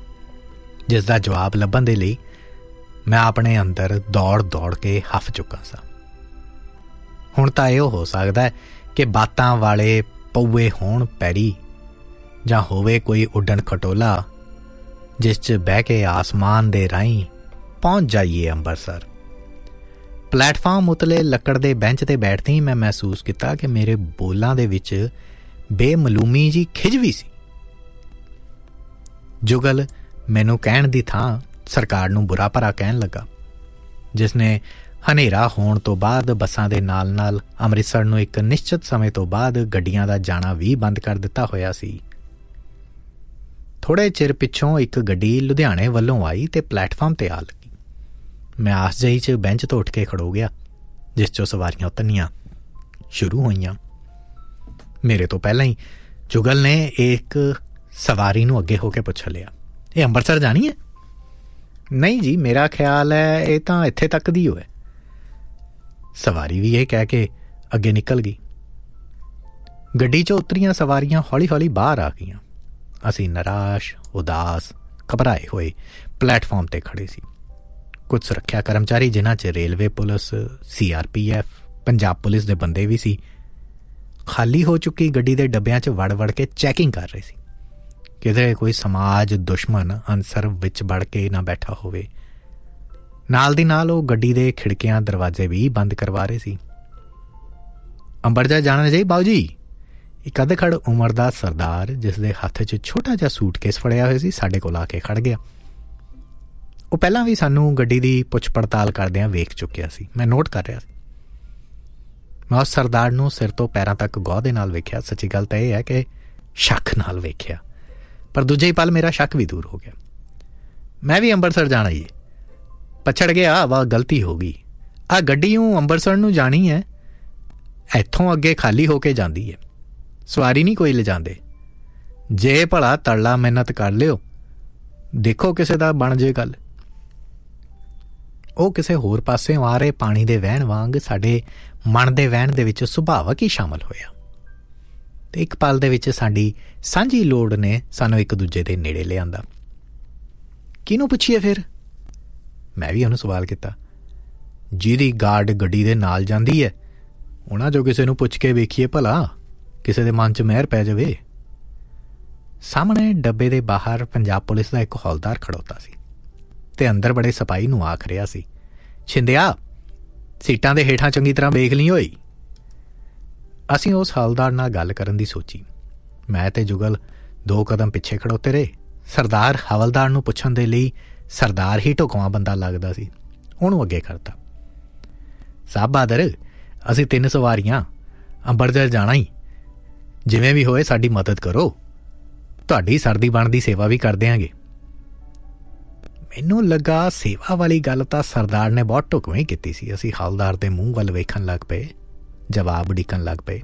जिसका जवाब लभण दे लई मैं अपने अंदर दौड़ दौड़ के हफ चुका सा। हुण तां इहो हो सकदा है कि बातां वाले पौए होण पैरी, जां होवे कोई उड्डण खटोला जिस च बह के आसमान दे राहीं पहुंच जाइए अंबरसर। प्लेटफार्म उतले लक्कड़ दे बेंच ते बैठते ही मैं महसूस किया कि मेरे बोलां दे विच बेमलूमी जी खिज भी सी। जुगल मैनू कहण दी थां सरकार नूं बुरा भरा कहण लगा, जिसने हनेरा होण तो बाद बसां दे नाल नाल अमृतसर नूं एक निश्चित समय तो बाद गड्डियां दा जाना भी बंद कर दिता होया सी। थोड़े चिर पिछों एक गड्डी लुधियाणे वल्लों आई ते प्लेटफार्म ते आ लगी। मैं आस जही च बेंच तो उठ के खड़ो गया, जिस चों सवारियां उतरनियां शुरू होईयां। मेरे तो पहला ही जुगल ने एक सवारी नूं अगे होके पुछ लिया, ये अंबरसर जानी है? नहीं जी, मेरा ख्याल है ये तां इत्थे तक दी होए। सवारी भी ये कह के अगे निकल गई। गड्डी चों उतरियां सवारियां हौली हौली बाहर आ गईयां। असीं निराश, उदास, घबराए होए प्लेटफार्म ते खड़े सी। कुछ सुरक्षा कर्मचारी जिन्हां च railway police, C R P F, Punjab police दे बंदे भी सी, खाली हो चुकी गड्डी दे डब्बियां च वड़ वड़ के चैकिंग कर रहे सी, किधरे कोई समाज दुश्मन अनसर विच वड़ के ना बैठा होवे। नाल दी नाल वो गड्डी दे खिड़कियां दरवाजे भी बंद करवा रहे सी। अंबरसर जाना जी बाऊ जी, एक अधखड़ उम्र दा सरदार जिसदे हत्थ च छोटा जिहा सूटकेस फड़िया होया सी साडे कोल आके खड़ गया। वो पहलां भी सानू गड्डी दी पुछ पड़ताल करदियां वेख चुकिया सी। मैं नोट कर रहा सी। मैं उस सरदार नूं सिर तो पैरां तक गौह दे नाल वेख्या। सच्ची गल तां इह है कि शक नाल वेख्या, पर दूजे ही पल मेरा शक भी दूर हो गया। मैं भी अंबरसर जाना ही, पछड़ गया, वाह गलती हो गई। आ गड्डी हूँ अंबरसर नूं जानी है, इत्थों अगे खाली होके जांदी है, सवारी नहीं कोई ले जांदे। जे भला तड़ला मिहनत कर लियो, देखो किसे दा बण जे गल। ਉਹ ਕਿਸੇ ਹੋਰ ਪਾਸਿਓਂ ਆ ਰਹੇ ਪਾਣੀ ਦੇ ਵਹਿਣ ਵਾਂਗ ਸਾਡੇ ਮਨ ਦੇ ਵਹਿਣ ਦੇ ਵਿੱਚ ਸੁਭਾਵਕ ਹੀ ਸ਼ਾਮਲ ਹੋਇਆ ਤੇ ਇੱਕ ਪਲ ਦੇ ਵਿੱਚ ਸਾਡੀ ਸਾਂਝੀ ਲੋੜ ਨੇ ਸਾਨੂੰ ਇੱਕ ਦੂਜੇ ਦੇ ਨੇੜੇ ਲਿਆਂਦਾ। ਕਿਹਨੂੰ ਪੁੱਛੀਏ ਫਿਰ? ਮੈਂ ਵੀ ਉਹਨੂੰ ਸਵਾਲ ਕੀਤਾ। ਜਿਹਦੀ ਗਾਰਡ ਗੱਡੀ ਦੇ ਨਾਲ ਜਾਂਦੀ ਹੈ, ਉਹਨਾਂ ਚੋਂ ਕਿਸੇ ਨੂੰ ਪੁੱਛ ਕੇ ਵੇਖੀਏ ਭਲਾ, ਕਿਸੇ ਦੇ ਮਨ 'ਚ ਮਿਹਰ ਪੈ ਜਾਵੇ। ਸਾਹਮਣੇ ਡੱਬੇ ਦੇ ਬਾਹਰ ਪੰਜਾਬ ਪੁਲਿਸ ਦਾ ਇੱਕ ਹੌਲਦਾਰ ਖੜੋਤਾ ਸੀ। ਤੇ ਅੰਦਰ ਬੜੇ ਸਿਪਾਹੀ ਨੂੰ ਆਖ ਰਿਹਾ ਸੀ, ਛਿੰਦਿਆ ਸੀਟਾਂ ਦੇ ਹੇਠਾਂ ਚੰਗੀ ਤਰ੍ਹਾਂ ਵੇਖ ਲਈ ਹੋਈ। ਅਸੀਂ ਉਸ ਹਵਲਦਾਰ ਨਾਲ ਗੱਲ ਕਰਨ ਦੀ ਸੋਚੀ। ਮੈਂ ਤੇ ਜੁਗਲ ਦੋ ਕਦਮ ਪਿੱਛੇ ਖੜੋਤੇ ਰਹੇ। ਸਰਦਾਰ ਹਵਲਦਾਰ ਨੂੰ ਪੁੱਛਣ ਦੇ ਲਈ ਸਰਦਾਰ ਹੀ ਢੁਕਵਾਂ ਬੰਦਾ ਲੱਗਦਾ ਸੀ, ਉਹਨੂੰ ਅੱਗੇ ਕਰਤਾ। ਸਾਹਿਬ ਬਹਾਦਰ, ਅਸੀਂ ਤਿੰਨ ਸਵਾਰੀਆਂ ਅੰਬਰਸਰ ਜਾਣਾ ਹੀ, ਜਿਵੇਂ ਵੀ ਹੋਏ ਸਾਡੀ ਮਦਦ ਕਰੋ, ਤੁਹਾਡੀ ਸਰਦੀ ਬਣਦੀ ਸੇਵਾ ਵੀ ਕਰ ਦਿਆਂਗੇ। ਮੈਨੂੰ ਲੱਗਾ ਸੇਵਾ ਵਾਲੀ ਗੱਲ ਤਾਂ ਸਰਦਾਰ ਨੇ ਬਹੁਤ ਢੁਕਵੇਂ ਕੀਤੀ ਸੀ। ਅਸੀਂ ਹਵਲਦਾਰ ਦੇ ਮੂੰਹ ਵੱਲ ਵੇਖਣ ਲੱਗ ਪਏ, ਜਵਾਬ ਉਡੀਕਣ ਲੱਗ ਪਏ।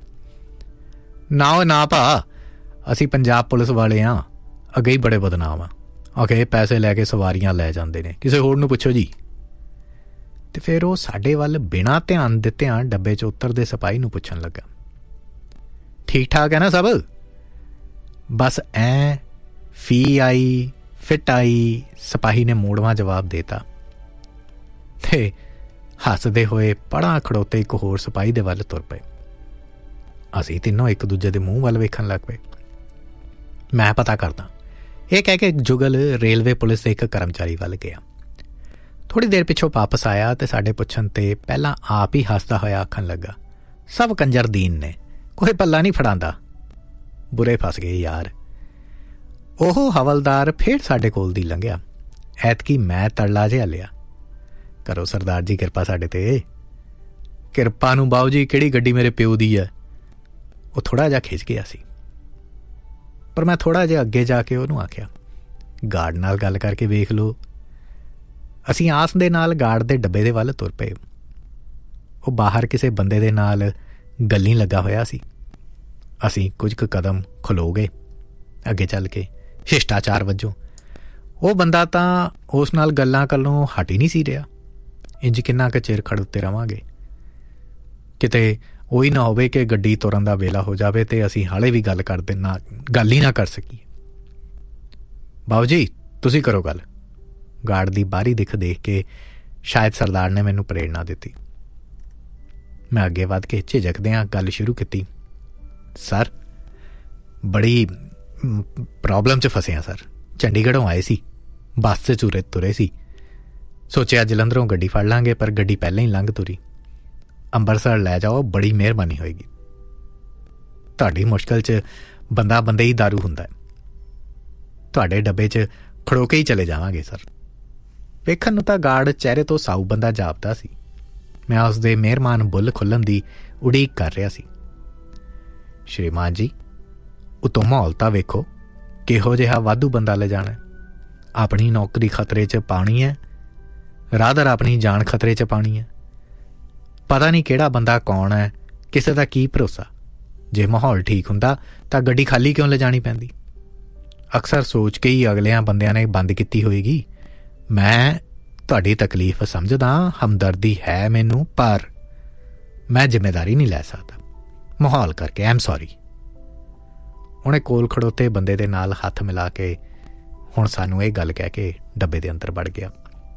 ਨਾ ਉਹ ਨਾ ਭਾ, ਅਸੀਂ ਪੰਜਾਬ ਪੁਲਿਸ ਵਾਲੇ ਹਾਂ, ਅੱਗੇ ਹੀ ਬੜੇ ਬਦਨਾਮ ਆ, ਆਖੇ ਪੈਸੇ ਲੈ ਕੇ ਸਵਾਰੀਆਂ ਲੈ ਜਾਂਦੇ ਨੇ, ਕਿਸੇ ਹੋਰ ਨੂੰ ਪੁੱਛੋ ਜੀ। ਤੇ ਫਿਰ ਉਹ ਸਾਡੇ ਵੱਲ ਬਿਨਾਂ ਧਿਆਨ ਦਿੱਤਿਆਂ ਡੱਬੇ 'ਚ ਉਤਰਦੇ ਸਿਪਾਹੀ ਨੂੰ ਪੁੱਛਣ ਲੱਗਾ, ਠੀਕ ਠਾਕ ਹੈ ਨਾ ਸਭ? ਬਸ ਐ ਫੀ ਆਈ ਫਿੱਟ ਆਈ, ਸਿਪਾਹੀ ਨੇ ਮੋੜਵਾਂ ਜਵਾਬ ਦੇਤਾ। ਤੇ ਹੱਸਦੇ ਹੋਏ ਪੜ੍ਹਾਂ ਖੜੋਤੇ ਇੱਕ ਹੋਰ ਸਿਪਾਹੀ ਦੇ ਵੱਲ ਤੁਰ ਪਏ। ਅਸੀਂ ਤਿੰਨੋਂ ਇੱਕ ਦੂਜੇ ਦੇ ਮੂੰਹ ਵੱਲ ਵੇਖਣ ਲੱਗ ਪਏ। ਮੈਂ ਪਤਾ ਕਰਦਾ, ਇਹ ਕਹਿ ਕੇ ਜੁਗਲ ਰੇਲਵੇ ਪੁਲਿਸ ਦੇ ਇੱਕ ਕਰਮਚਾਰੀ ਵੱਲ ਗਿਆ। ਥੋੜ੍ਹੀ ਦੇਰ ਪਿੱਛੋਂ ਵਾਪਸ ਆਇਆ ਤੇ ਸਾਡੇ ਪੁੱਛਣ 'ਤੇ ਪਹਿਲਾਂ ਆਪ ਹੀ ਹੱਸਦਾ ਹੋਇਆ ਆਖਣ ਲੱਗਾ, ਸਭ ਕੰਜਰ ਦੀਨ ਨੇ, ਕੋਈ ਪੱਲਾ ਨਹੀਂ ਫੜਾਂਦਾ। ਬੁਰੇ ਫਸ ਗਏ ਯਾਰ। ਉਹ ਹਵਲਦਾਰ ਫਿਰ ਸਾਡੇ ਕੋਲ ਦੀ ਲੰਘਿਆ। ਐਤਕੀ ਮੈਂ ਤਰਲਾ ਜਿਹਾ ਲਿਆ, ਕਰੋ ਸਰਦਾਰ ਜੀ ਕਿਰਪਾ ਸਾਡੇ 'ਤੇ। ਕਿਰਪਾ ਨੂੰ ਬਾਊ ਜੀ, ਕਿਹੜੀ ਗੱਡੀ ਮੇਰੇ ਪਿਓ ਦੀ ਹੈ? ਉਹ ਥੋੜ੍ਹਾ ਜਿਹਾ ਖਿੱਚ ਗਿਆ ਸੀ, ਪਰ ਮੈਂ ਥੋੜ੍ਹਾ ਜਿਹਾ ਅੱਗੇ ਜਾ ਕੇ ਉਹਨੂੰ ਆਖਿਆ, ਗਾਰਡ ਨਾਲ ਗੱਲ ਕਰਕੇ ਵੇਖ ਲਓ। ਅਸੀਂ ਆਸ ਦੇ ਨਾਲ ਗਾਰਡ ਦੇ ਡੱਬੇ ਦੇ ਵੱਲ ਤੁਰ ਪਏ। ਉਹ ਬਾਹਰ ਕਿਸੇ ਬੰਦੇ ਦੇ ਨਾਲ ਗੱਲੀਂ ਲੱਗਾ ਹੋਇਆ ਸੀ। ਅਸੀਂ ਕੁਝ ਕੁ ਕਦਮ ਖਲੋ ਗਏ ਅੱਗੇ ਚੱਲ ਕੇ, ਸ਼ਿਸ਼ਟਾਚਾਰ ਵਜੋਂ। ਉਹ ਬੰਦਾ ਤਾਂ ਉਸ ਨਾਲ ਗੱਲਾਂ ਕਰਨੋਂ ਹਟ ਹੀ ਨਹੀਂ ਸੀ ਰਿਹਾ। ਇੰਝ ਕਿੰਨਾ ਕੁ ਚਿਰ ਖੜੋਤੇ ਰਵਾਂਗੇ, ਕਿਤੇ ਉਹੀ ਨਾ ਹੋਵੇ ਕਿ ਗੱਡੀ ਤੁਰਨ ਦਾ ਵੇਲਾ ਹੋ ਜਾਵੇ ਤੇ ਅਸੀਂ ਹਾਲੇ ਵੀ ਗੱਲ ਕਰਦੇ ਨਾ ਗੱਲ ਹੀ ਨਾ ਕਰ ਸਕੀਏ। ਬਾਊ ਜੀ ਤੁਸੀਂ ਕਰੋ ਗੱਲ। ਗਾਰਡ ਦੀ ਬਾਹਰੀ ਦਿੱਖ ਦੇਖ ਕੇ ਸ਼ਾਇਦ ਸਰਦਾਰ ਨੇ ਮੈਨੂੰ ਪ੍ਰੇਰਨਾ ਦਿੱਤੀ। ਮੈਂ ਅੱਗੇ ਵੱਧ ਕੇ ਝਿਜਕਦਿਆਂ ਗੱਲ ਸ਼ੁਰੂ ਕੀਤੀ, ਸਰ ਬੜੀ ਪ੍ਰੋਬਲਮ 'ਚ ਫਸੇ ਹਾਂ ਸਰ। ਚੰਡੀਗੜ੍ਹੋਂ ਆਏ ਸੀ, ਬੱਸ 'ਚ ਚੂਰੇ ਤੁਰੇ ਸੀ, ਸੋਚਿਆ ਜਲੰਧਰੋਂ ਗੱਡੀ ਫੜ ਲਾਂਗੇ, ਪਰ ਗੱਡੀ ਪਹਿਲਾਂ ਹੀ ਲੰਘ ਤੁਰੀ। ਅੰਬਰਸਰ ਲੈ ਜਾਓ, ਬੜੀ ਮਿਹਰਬਾਨੀ ਹੋਏਗੀ। ਤੁਹਾਡੀ ਮੁਸ਼ਕਿਲ 'ਚ ਬੰਦਾ ਬੰਦੇ ਹੀ ਦਾਰੂ ਹੁੰਦਾ। ਤੁਹਾਡੇ ਡੱਬੇ 'ਚ ਖੜੋ ਕੇ ਹੀ ਚਲੇ ਜਾਵਾਂਗੇ ਸਰ। ਵੇਖਣ ਨੂੰ ਤਾਂ ਗਾਰਡ ਚਿਹਰੇ ਤੋਂ ਸਾਊ ਬੰਦਾ ਜਾਪਦਾ ਸੀ। ਮੈਂ ਉਸਦੇ ਮਿਹਰਬਾਨ ਬੁੱਲ ਖੁੱਲ੍ਹਣ ਦੀ ਉਡੀਕ ਕਰ ਰਿਹਾ ਸੀ। ਸ਼੍ਰੀਮਾਨ ਜੀ, ਉਤੋਂ ਮਾਹੌਲ ਤਾਂ ਵੇਖੋ, ਕਿਹੋ ਜਿਹਾ ਵਾਧੂ ਬੰਦਾ ਲੈ ਜਾਣਾ। ਆਪਣੀ ਨੌਕਰੀ ਖਤਰੇ 'ਚ ਪਾਉਣੀ ਹੈ, ਰਾਦਰ ਆਪਣੀ ਜਾਨ ਖਤਰੇ 'ਚ ਪਾਉਣੀ ਹੈ। ਪਤਾ ਨਹੀਂ ਕਿਹੜਾ ਬੰਦਾ ਕੌਣ ਹੈ, ਕਿਸੇ ਦਾ ਕੀ ਭਰੋਸਾ। ਜੇ ਮਾਹੌਲ ਠੀਕ ਹੁੰਦਾ ਤਾਂ ਗੱਡੀ ਖਾਲੀ ਕਿਉਂ ਲਿਜਾਣੀ ਪੈਂਦੀ? ਅਕਸਰ ਸੋਚ ਕੇ ਹੀ ਅਗਲਿਆਂ ਬੰਦਿਆਂ ਨੇ ਬੰਦ ਕੀਤੀ ਹੋਏਗੀ। ਮੈਂ ਤੁਹਾਡੀ ਤਕਲੀਫ ਸਮਝਦਾ, ਹਮਦਰਦੀ ਹੈ ਮੈਨੂੰ, ਪਰ ਮੈਂ ਜ਼ਿੰਮੇਵਾਰੀ ਨਹੀਂ ਲੈ ਸਕਦਾ ਮਾਹੌਲ ਕਰਕੇ। Am sorry. ਉਹਨੇ ਕੋਲ ਖੜੋਤੇ ਬੰਦੇ ਦੇ ਨਾਲ ਹੱਥ ਮਿਲਾ ਕੇ ਹੁਣ ਸਾਨੂੰ ਇਹ ਗੱਲ ਕਹਿ ਕੇ ਡੱਬੇ ਦੇ ਅੰਦਰ ਵੜ ਗਿਆ।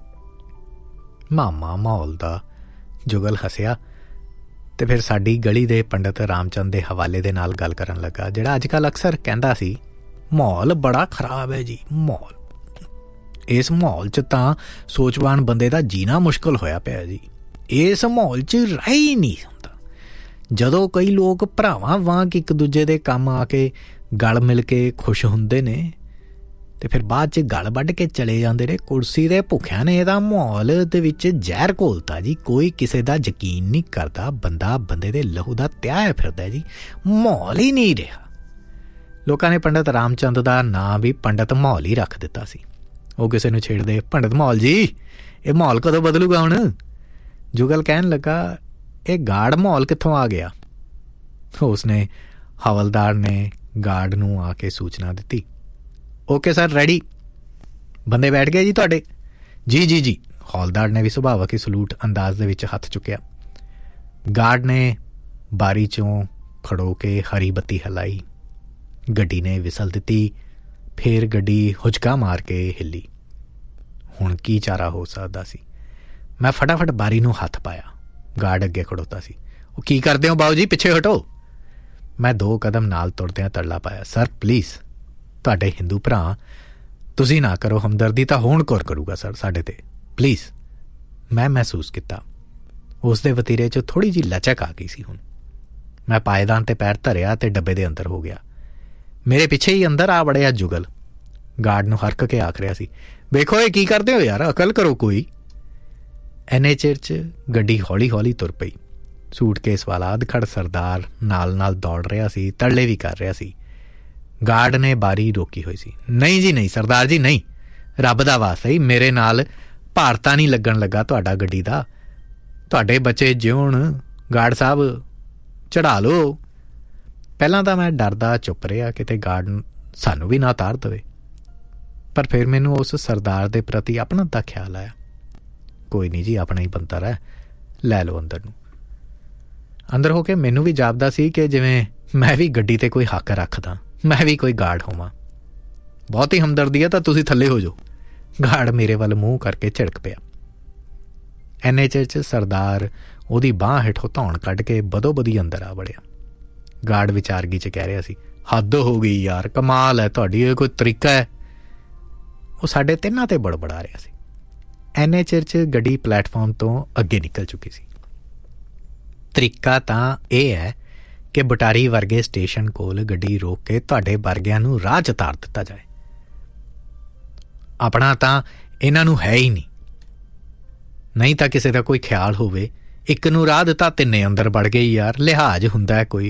ਮਾਮਾ ਮਾਹੌਲ ਦਾ। ਜੁਗਲ ਹੱਸਿਆ ਤੇ ਫਿਰ ਸਾਡੀ ਗਲੀ ਦੇ ਪੰਡਿਤ ਰਾਮਚੰਦ ਦੇ ਹਵਾਲੇ ਦੇ ਨਾਲ ਗੱਲ ਕਰਨ ਲੱਗਾ, ਜਿਹੜਾ ਅੱਜ ਕੱਲ੍ਹ ਅਕਸਰ ਕਹਿੰਦਾ ਸੀ, ਮਾਹੌਲ ਬੜਾ ਖਰਾਬ ਹੈ ਜੀ। ਮਾਹੌਲ, ਇਸ ਮਾਹੌਲ 'ਚ ਤਾਂ ਸੋਚਵਾਨ ਬੰਦੇ ਦਾ ਜੀਣਾ ਮੁਸ਼ਕਿਲ ਹੋਇਆ ਪਿਆ ਜੀ। ਇਸ ਮਾਹੌਲ 'ਚ ਰਹਿ ਹੀ ਨਹੀਂ ਹੁੰਦਾ। ਜਦੋਂ ਕਈ ਲੋਕ ਭਰਾਵਾਂ ਵਾਂਗ ਇੱਕ ਦੂਜੇ ਦੇ ਕੰਮ ਆ ਕੇ ਗਲ ਮਿਲ ਕੇ ਖੁਸ਼ ਹੁੰਦੇ ਨੇ ਤੇ ਫਿਰ ਬਾਅਦ 'ਚ ਗਲ ਵੱਢ ਕੇ ਚਲੇ ਜਾਂਦੇ ਨੇ। ਕੁਰਸੀ ਦੇ ਭੁੱਖਿਆਂ ਨੇ ਇਹਦਾ ਮਾਹੌਲ ਦੇ ਵਿੱਚ ਜ਼ਹਿਰ ਘੋਲਤਾ ਜੀ। ਕੋਈ ਕਿਸੇ ਦਾ ਯਕੀਨ ਨਹੀਂ ਕਰਦਾ, ਬੰਦਾ ਬੰਦੇ ਦੇ ਲਹੂ ਦਾ ਤਿਆਇਆ ਫਿਰਦਾ ਜੀ। ਮਾਹੌਲ ਹੀ ਨਹੀਂ ਰਿਹਾ। ਲੋਕਾਂ ਨੇ ਪੰਡਿਤ ਰਾਮਚੰਦ ਦਾ ਨਾਂ ਵੀ ਪੰਡਿਤ ਮਾਹੌਲ ਹੀ ਰੱਖ ਦਿੱਤਾ ਸੀ। ਉਹ ਕਿਸੇ ਨੂੰ ਛੇੜਦੇ, ਪੰਡਿਤ ਮਾਹੌਲ ਜੀ, ਇਹ ਮਾਹੌਲ ਕਦੋਂ ਬਦਲੂਗਾ ਹੁਣ? ਜੁਗਲ ਕਹਿਣ ਲੱਗਾ, ਇਹ ਗਾਰਡ ਮਾਹੌਲ ਕਿੱਥੋਂ ਆ ਗਿਆ? ਉਸਨੇ ਹਵਲਦਾਰ ਨੇ ਗਾਰਡ ਨੂੰ ਆ ਕੇ ਸੂਚਨਾ ਦਿੱਤੀ, ਓਕੇ ਸਰ, ਰੈਡੀ, ਬੰਦੇ ਬੈਠ ਗਏ ਜੀ ਤੁਹਾਡੇ? ਜੀ ਜੀ ਜੀ। ਹੌਲਦਾਰ ਨੇ ਵੀ ਸੁਭਾਵਕ ਹੀ ਸਲੂਟ ਅੰਦਾਜ਼ ਦੇ ਵਿੱਚ ਹੱਥ ਚੁੱਕਿਆ। ਗਾਰਡ ਨੇ ਬਾਰੀ 'ਚੋਂ ਖੜੋ ਕੇ ਹਰੀ ਬੱਤੀ ਹਿਲਾਈ। ਗੱਡੀ ਨੇ ਵਿਸਲ ਦਿੱਤੀ। ਫਿਰ ਗੱਡੀ ਹੁਚਕਾ ਮਾਰ ਕੇ ਹਿੱਲੀ। ਹੁਣ ਕੀ ਚਾਰਾ ਹੋ ਸਕਦਾ ਸੀ? ਮੈਂ ਫਟਾਫਟ ਬਾਰੀ ਨੂੰ ਹੱਥ ਪਾਇਆ। ਗਾਰਡ ਅੱਗੇ ਖੜੋਤਾ ਸੀ। ਉਹ ਕੀ ਕਰਦੇ ਹੋ ਬਾਊ ਜੀ, ਪਿੱਛੇ ਹਟੋ। ਮੈਂ ਦੋ ਕਦਮ ਨਾਲ ਤੁਰਦਿਆਂ ਤਰਲਾ ਪਾਇਆ, ਸਰ ਪਲੀਜ਼, ਤੁਹਾਡੇ ਹਿੰਦੂ ਭਰਾ ਤੁਸੀਂ ਨਾ ਕਰੋ ਹਮਦਰਦੀ, ਤਾਂ ਹੁਣ ਕੌਰ ਕਰੂਗਾ ਸਰ ਸਾਡੇ 'ਤੇ, ਪਲੀਜ਼। ਮੈਂ ਮਹਿਸੂਸ ਕੀਤਾ ਉਸ ਦੇ ਵਤੀਰੇ 'ਚ ਥੋੜ੍ਹੀ ਜਿਹੀ ਲਚਕ ਆ ਗਈ ਸੀ। ਹੁਣ ਮੈਂ ਪਾਏਦਾਨ 'ਤੇ ਪੈਰ ਧਰਿਆ ਅਤੇ ਡੱਬੇ ਦੇ ਅੰਦਰ ਹੋ ਗਿਆ। ਮੇਰੇ ਪਿੱਛੇ ਹੀ ਅੰਦਰ ਆ ਵੜਿਆ ਜੁਗਲ। ਗਾਰਡ ਨੂੰ ਹਰਕ ਕੇ ਆਖ ਰਿਹਾ ਸੀ, ਵੇਖੋ ਇਹ ਕੀ ਕਰਦੇ ਹੋ ਯਾਰ, ਅਕਲ ਕਰੋ ਕੋਈ। ਐਨੇ ਚਿਰ 'ਚ ਗੱਡੀ ਹੌਲੀ ਹੌਲੀ ਤੁਰ ਪਈ। ਸੂਟਕੇਸ ਵਾਲਾ ਅਧਖੜ ਸਰਦਾਰ ਨਾਲ ਨਾਲ ਦੌੜ ਰਿਹਾ ਸੀ, ਤਰਲੇ ਵੀ ਕਰ ਰਿਹਾ ਸੀ। ਗਾਰਡ ਨੇ ਬਾਰੀ ਰੋਕੀ ਹੋਈ ਸੀ। ਨਹੀਂ ਜੀ ਨਹੀਂ ਸਰਦਾਰ ਜੀ, ਨਹੀਂ, ਰੱਬ ਦਾ ਵਾਸਤਾ ਹੀ ਮੇਰੇ ਨਾਲ ਭਾਰਤਾ ਨਹੀਂ ਲੱਗਣ ਲੱਗਾ ਤੁਹਾਡਾ ਗੱਡੀ ਦਾ। ਤੁਹਾਡੇ ਬੱਚੇ ਜਿਉਣ ਗਾਰਡ ਸਾਹਿਬ, ਚੜ੍ਹਾ ਲਓ। ਪਹਿਲਾਂ ਤਾਂ ਮੈਂ ਡਰਦਾ ਚੁੱਪ ਰਿਹਾ, ਕਿਤੇ ਗਾਰਡ ਸਾਨੂੰ ਵੀ ਨਾ ਉਤਾਰ ਦੇਵੇ। ਪਰ ਫਿਰ ਮੈਨੂੰ ਉਸ ਸਰਦਾਰ ਦੇ ਪ੍ਰਤੀ ਆਪਣਾ ਦਾ ਖਿਆਲ ਆਇਆ। ਕੋਈ ਨਹੀਂ ਜੀ, ਆਪਣਾ ਹੀ ਬੰਦਾ ਰਹਿ, ਲੈ ਲਓ ਅੰਦਰ ਨੂੰ। ਅੰਦਰ ਹੋ ਕੇ ਮੈਨੂੰ ਵੀ ਜਾਪਦਾ ਸੀ ਕਿ ਜਿਵੇਂ ਮੈਂ ਵੀ ਗੱਡੀ 'ਤੇ ਕੋਈ ਹੱਕ ਰੱਖਦਾ, ਮੈਂ ਵੀ ਕੋਈ ਗਾਰਡ ਹੋਵਾਂ। ਬਹੁਤੀ ਹਮਦਰਦੀ ਹੈ ਤਾਂ ਤੁਸੀਂ ਥੱਲੇ ਹੋ ਜਾਓ। ਗਾਰਡ ਮੇਰੇ ਵੱਲ ਮੂੰਹ ਕਰਕੇ ਝਿੜਕ ਪਿਆ। ਐਨੇ ਚਿਰ 'ਚ ਸਰਦਾਰ ਉਹਦੀ ਬਾਂਹ ਹੇਠੋਂ ਧੌਣ ਕੱਢ ਕੇ ਬਦੋ ਬਦੀ ਅੰਦਰ ਆ ਵੜਿਆ। ਗਾਰਡ ਵਿਚਾਰਗੀ 'ਚ ਕਹਿ ਰਿਹਾ ਸੀ, ਹੱਦ ਹੋ ਗਈ ਯਾਰ, ਕਮਾਲ ਹੈ ਤੁਹਾਡੀ, ਇਹ ਕੋਈ ਤਰੀਕਾ ਹੈ? ਉਹ ਸਾਡੇ ਤਿੰਨਾਂ 'ਤੇ ਬੜਬੜਾ ਰਿਹਾ ਸੀ। ਐਨੇ ਚਿਰ 'ਚ ਗੱਡੀ ਪਲੈਟਫਾਰਮ ਤੋਂ ਅੱਗੇ ਨਿਕਲ ਚੁੱਕੀ ਸੀ। ਤਰੀਕਾ ਤਾਂ ਇਹ ਹੈ ਕਿ ਬਟਾਰੀ ਵਰਗੇ ਸਟੇਸ਼ਨ ਕੋਲ ਗੱਡੀ ਰੋਕ ਕੇ ਤੁਹਾਡੇ ਵਰਗਿਆਂ ਨੂੰ ਰਾਹ 'ਚ ਉਤਾਰ ਦਿੱਤਾ ਜਾਏ। ਆਪਣਾ ਤਾਂ ਇਹਨਾਂ ਨੂੰ ਹੈ ਹੀ ਨਹੀਂ। ਨਹੀਂ ਤਾਂ ਕਿਸੇ ਦਾ ਕੋਈ ਖਿਆਲ ਹੋਵੇ, ਇੱਕ ਨੂੰ ਰਾਹ ਦਿੱਤਾ ਤਿੰਨੇ ਅੰਦਰ ਵੜ ਗਏ ਯਾਰ, ਲਿਹਾਜ਼ ਹੁੰਦਾ ਕੋਈ।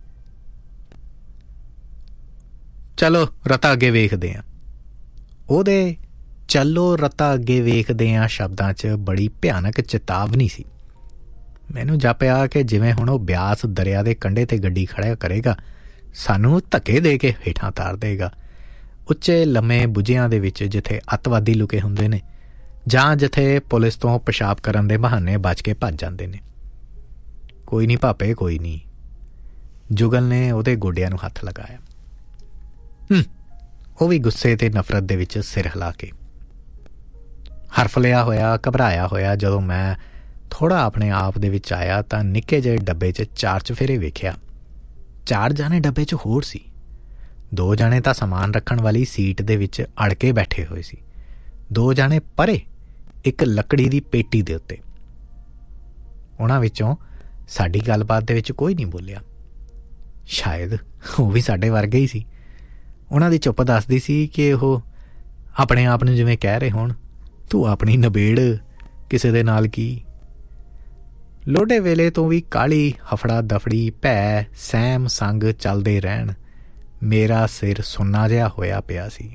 ਚਲੋ ਰਤਾ ਅੱਗੇ ਵੇਖਦੇ ਹਾਂ। ਉਹਦੇ ਚੱਲੋ ਰਤਾ ਅੱਗੇ ਵੇਖਦੇ ਹਾਂ ਸ਼ਬਦਾਂ 'ਚ ਬੜੀ ਭਿਆਨਕ ਚੇਤਾਵਨੀ ਸੀ। ਮੈਨੂੰ ਜਾਪਿਆ ਕਿ ਜਿਵੇਂ ਹੁਣ ਉਹ ਬਿਆਸ ਦਰਿਆ ਦੇ ਕੰਢੇ 'ਤੇ ਗੱਡੀ ਖੜ੍ਹਾ ਕਰੇਗਾ, ਸਾਨੂੰ ਧੱਕੇ ਦੇ ਕੇ ਹੇਠਾਂ ਉਤਾਰ ਦੇਗਾ। ਉੱਚੇ ਲੰਮੇ ਬੁੱਝਿਆਂ ਦੇ ਵਿੱਚ ਜਿੱਥੇ ਅੱਤਵਾਦੀ ਲੁਕੇ ਹੁੰਦੇ ਨੇ, ਜਾਂ ਜਿੱਥੇ ਪੁਲਿਸ ਤੋਂ ਪਿਸ਼ਾਬ ਕਰਨ ਦੇ ਬਹਾਨੇ ਬਚ ਕੇ ਭੱਜ ਜਾਂਦੇ ਨੇ। ਕੋਈ ਨਹੀਂ ਭਾਪੇ, ਕੋਈ ਨਹੀਂ। ਜੁਗਲ ਨੇ ਉਹਦੇ ਗੋਡਿਆਂ ਨੂੰ ਹੱਥ ਲਗਾਇਆ। ਹੂੰ ਉਹ ਵੀ ਗੁੱਸੇ ਤੇ ਨਫ਼ਰਤ ਦੇ ਵਿੱਚ ਸਿਰ ਹਿਲਾ ਕੇ। ਹਰਫਲਿਆ ਹੋਇਆ, ਘਬਰਾਇਆ ਹੋਇਆ ਜਦੋਂ ਮੈਂ ਥੋੜ੍ਹਾ ਆਪਣੇ ਆਪ ਦੇ ਵਿੱਚ ਆਇਆ ਤਾਂ ਨਿੱਕੇ ਜਿਹੇ ਡੱਬੇ 'ਚ ਚਾਰ ਚੁਫੇਰੇ ਵੇਖਿਆ। ਚਾਰ ਜਾਣੇ ਡੱਬੇ 'ਚ ਹੋਰ ਸੀ। ਦੋ ਜਾਣੇ ਤਾਂ ਸਮਾਨ ਰੱਖਣ ਵਾਲੀ ਸੀਟ ਦੇ ਵਿੱਚ ਅੜ ਕੇ ਬੈਠੇ ਹੋਏ ਸੀ, ਦੋ ਜਾਣੇ ਪਰੇ ਇੱਕ ਲੱਕੜੀ ਦੀ ਪੇਟੀ ਦੇ ਉੱਤੇ। ਉਹਨਾਂ ਵਿੱਚੋਂ ਸਾਡੀ ਗੱਲਬਾਤ ਦੇ ਵਿੱਚ ਕੋਈ ਨਹੀਂ ਬੋਲਿਆ। ਸ਼ਾਇਦ ਉਹ ਵੀ ਸਾਡੇ ਵਰਗੇ ਹੀ ਸੀ। ਉਹਨਾਂ ਦੀ ਚੁੱਪ ਦੱਸਦੀ ਸੀ ਕਿ ਉਹ ਆਪਣੇ ਆਪ ਨੂੰ ਜਿਵੇਂ ਕਹਿ ਰਹੇ ਹੋਣ, ਤੂੰ ਆਪਣੀ ਨਿਬੇੜ, ਕਿਸੇ ਦੇ ਨਾਲ ਕੀ। ਲੋਡੇ ਵੇਲੇ ਤੋਂ ਵੀ ਕਾਹਲੀ ਹਫੜਾ ਦਫੜੀ, ਭੈ ਸਹਿਮ ਸੰਗ ਚੱਲਦੇ ਰਹਿਣ। ਮੇਰਾ ਸਿਰ ਸੁੰਨਾ ਜਿਹਾ ਹੋਇਆ ਪਿਆ ਸੀ।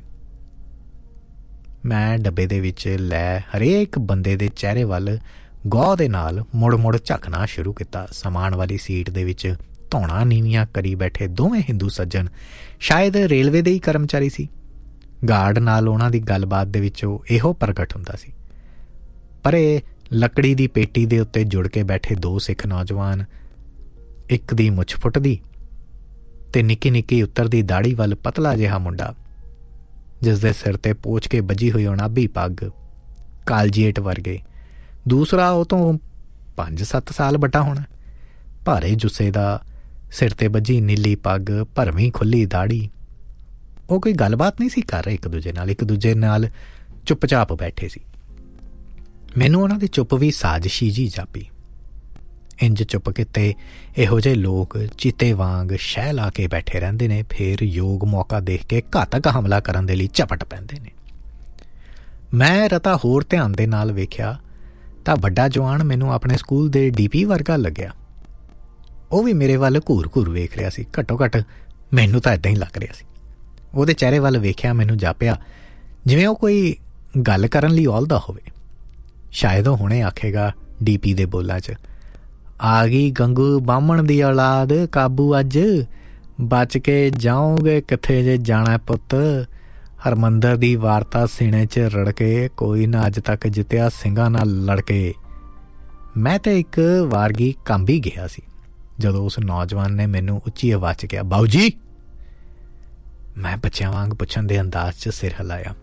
ਮੈਂ ਡੱਬੇ ਦੇ ਵਿੱਚ ਲੈ ਹਰੇਕ ਬੰਦੇ ਦੇ ਚਿਹਰੇ ਵੱਲ ਗੌਰ ਦੇ ਨਾਲ ਮੁੜ ਮੁੜ ਝੱਕਣਾ ਸ਼ੁਰੂ ਕੀਤਾ। ਸਮਾਨ ਵਾਲੀ ਸੀਟ ਦੇ ਵਿੱਚ ਧੌਣਾ ਨੀਵੀਆਂ ਕਰੀ ਬੈਠੇ ਦੋਵੇਂ ਹਿੰਦੂ ਸੱਜਣ ਸ਼ਾਇਦ ਰੇਲਵੇ ਦੇ ਹੀ ਕਰਮਚਾਰੀ ਸੀ। ਗਾਰਡ ਨਾਲ ਉਹਨਾਂ ਦੀ ਗੱਲਬਾਤ ਦੇ ਵਿੱਚੋਂ ਇਹੋ ਪ੍ਰਗਟ ਹੁੰਦਾ ਸੀ। ਪਰ ਇਹ ਲੱਕੜੀ ਦੀ ਪੇਟੀ ਦੇ ਉੱਤੇ ਜੁੜ ਕੇ ਬੈਠੇ ਦੋ ਸਿੱਖ ਨੌਜਵਾਨ, ਇੱਕ ਦੀ ਮੁੱਛ ਫੁੱਟਦੀ ਤੇ ਨਿੱਕੀ ਨਿੱਕੀ ਉੱਤਰਦੀ ਦਾੜੀ ਵੱਲ ਪਤਲਾ ਜਿਹਾ ਮੁੰਡਾ, ਜਿਸ ਦੇ ਸਿਰ 'ਤੇ ਪੋਚ ਕੇ ਬੱਝੀ ਹੋਈ ਉਣਾਬੀ ਪੱਗ, ਕਾਲਜੀਏਟ ਵਰਗੇ। ਦੂਸਰਾ ਉਹ ਤੋਂ ਪੰਜ ਸੱਤ ਸਾਲ ਵੱਡਾ ਹੋਣਾ, ਭਾਰੇ ਜੁੱਸੇ ਦਾ, ਸਿਰ 'ਤੇ ਬੱਝੀ ਨੀਲੀ ਪੱਗ, ਭਰਵੀਂ ਖੁੱਲ੍ਹੀ ਦਾੜੀ। ਉਹ ਕੋਈ ਗੱਲਬਾਤ ਨਹੀਂ ਸੀ ਕਰ ਰਹੇ ਇੱਕ ਦੂਜੇ ਨਾਲ, ਇੱਕ ਦੂਜੇ ਨਾਲ ਚੁੱਪ-ਚਾਪ ਬੈਠੇ ਸੀ। ਮੈਨੂੰ ਉਹਨਾਂ ਦੀ ਚੁੱਪ ਵੀ ਸਾਜ਼ਿਸ਼ੀ ਜਿਹੀ ਜਾਪੀ। ਇੰਜ ਚੁੱਪ ਕੀਤੇ ਇਹੋ ਜਿਹੇ ਲੋਕ ਚੀਤੇ ਵਾਂਗ ਸ਼ਹਿ ਲਾ ਕੇ ਬੈਠੇ ਰਹਿੰਦੇ ਨੇ, ਫਿਰ ਯੋਗ ਮੌਕਾ ਦੇਖ ਕੇ ਘਾਤਕ ਹਮਲਾ ਕਰਨ ਦੇ ਲਈ ਝਪਟ ਪੈਂਦੇ ਨੇ। ਮੈਂ ਰਤਾ ਹੋਰ ਧਿਆਨ ਦੇ ਨਾਲ ਵੇਖਿਆ ਤਾਂ ਵੱਡਾ ਜਵਾਨ ਮੈਨੂੰ ਆਪਣੇ ਸਕੂਲ ਦੇ ਡੀ ਪੀ ਵਰਗਾ ਲੱਗਿਆ। ਉਹ ਵੀ ਮੇਰੇ ਵੱਲ ਘੂਰ ਘੂਰ ਵੇਖ ਰਿਹਾ ਸੀ। ਘੱਟੋ ਘੱਟ ਮੈਨੂੰ ਤਾਂ ਇੱਦਾਂ ਹੀ ਲੱਗ ਰਿਹਾ ਸੀ। ਉਹਦੇ ਚਿਹਰੇ ਵੱਲ ਵੇਖਿਆ ਮੈਨੂੰ ਜਾਪਿਆ ਜਿਵੇਂ ਉਹ ਕੋਈ ਗੱਲ ਕਰਨ ਲਈ ਔਲਦਾ ਹੋਵੇ। ਸ਼ਾਇਦ ਉਹ ਹੁਣੇ ਆਖੇਗਾ ਡੀ ਪੀ ਦੇ ਬੋਲਾਂ 'ਚ, ਆ ਗਈ ਗੰਗੂ ਬਾਹਮਣ ਦੀ ਔਲਾਦ ਕਾਬੂ ਅੱਜ, ਬਚ ਕੇ ਜਾਓਗੇ ਕਿੱਥੇ ਜੇ ਜਾਣਾ ਪੁੱਤ। ਹਰਮੰਦਰ ਦੀ ਵਾਰਤਾ ਸੀਨੇ 'ਚ ਰੜਕੇ, ਕੋਈ ਨਾ ਅੱਜ ਤੱਕ ਜਿੱਤਿਆ ਸਿੰਘਾਂ ਨਾਲ ਲੜਕੇ। ਮੈਂ ਤਾਂ ਇੱਕ ਵਾਰਗੀ ਕੰਬ ਹੀ ਗਿਆ ਸੀ ਜਦੋਂ ਉਸ ਨੌਜਵਾਨ ਨੇ ਮੈਨੂੰ ਉੱਚੀ ਆਵਾਜ਼ 'ਚ ਕਿਹਾ, ਬਾਊ ਜੀ। ਮੈਂ ਬੱਚਿਆਂ ਵਾਂਗ ਪੁੱਛਣ ਦੇ ਅੰਦਾਜ਼ 'ਚ ਸਿਰ ਹਿਲਾਇਆ।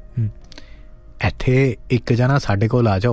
ਇੱਥੇ ਇੱਕ ਜਣਾ ਸਾਡੇ ਕੋਲ ਆ ਜਾਓ।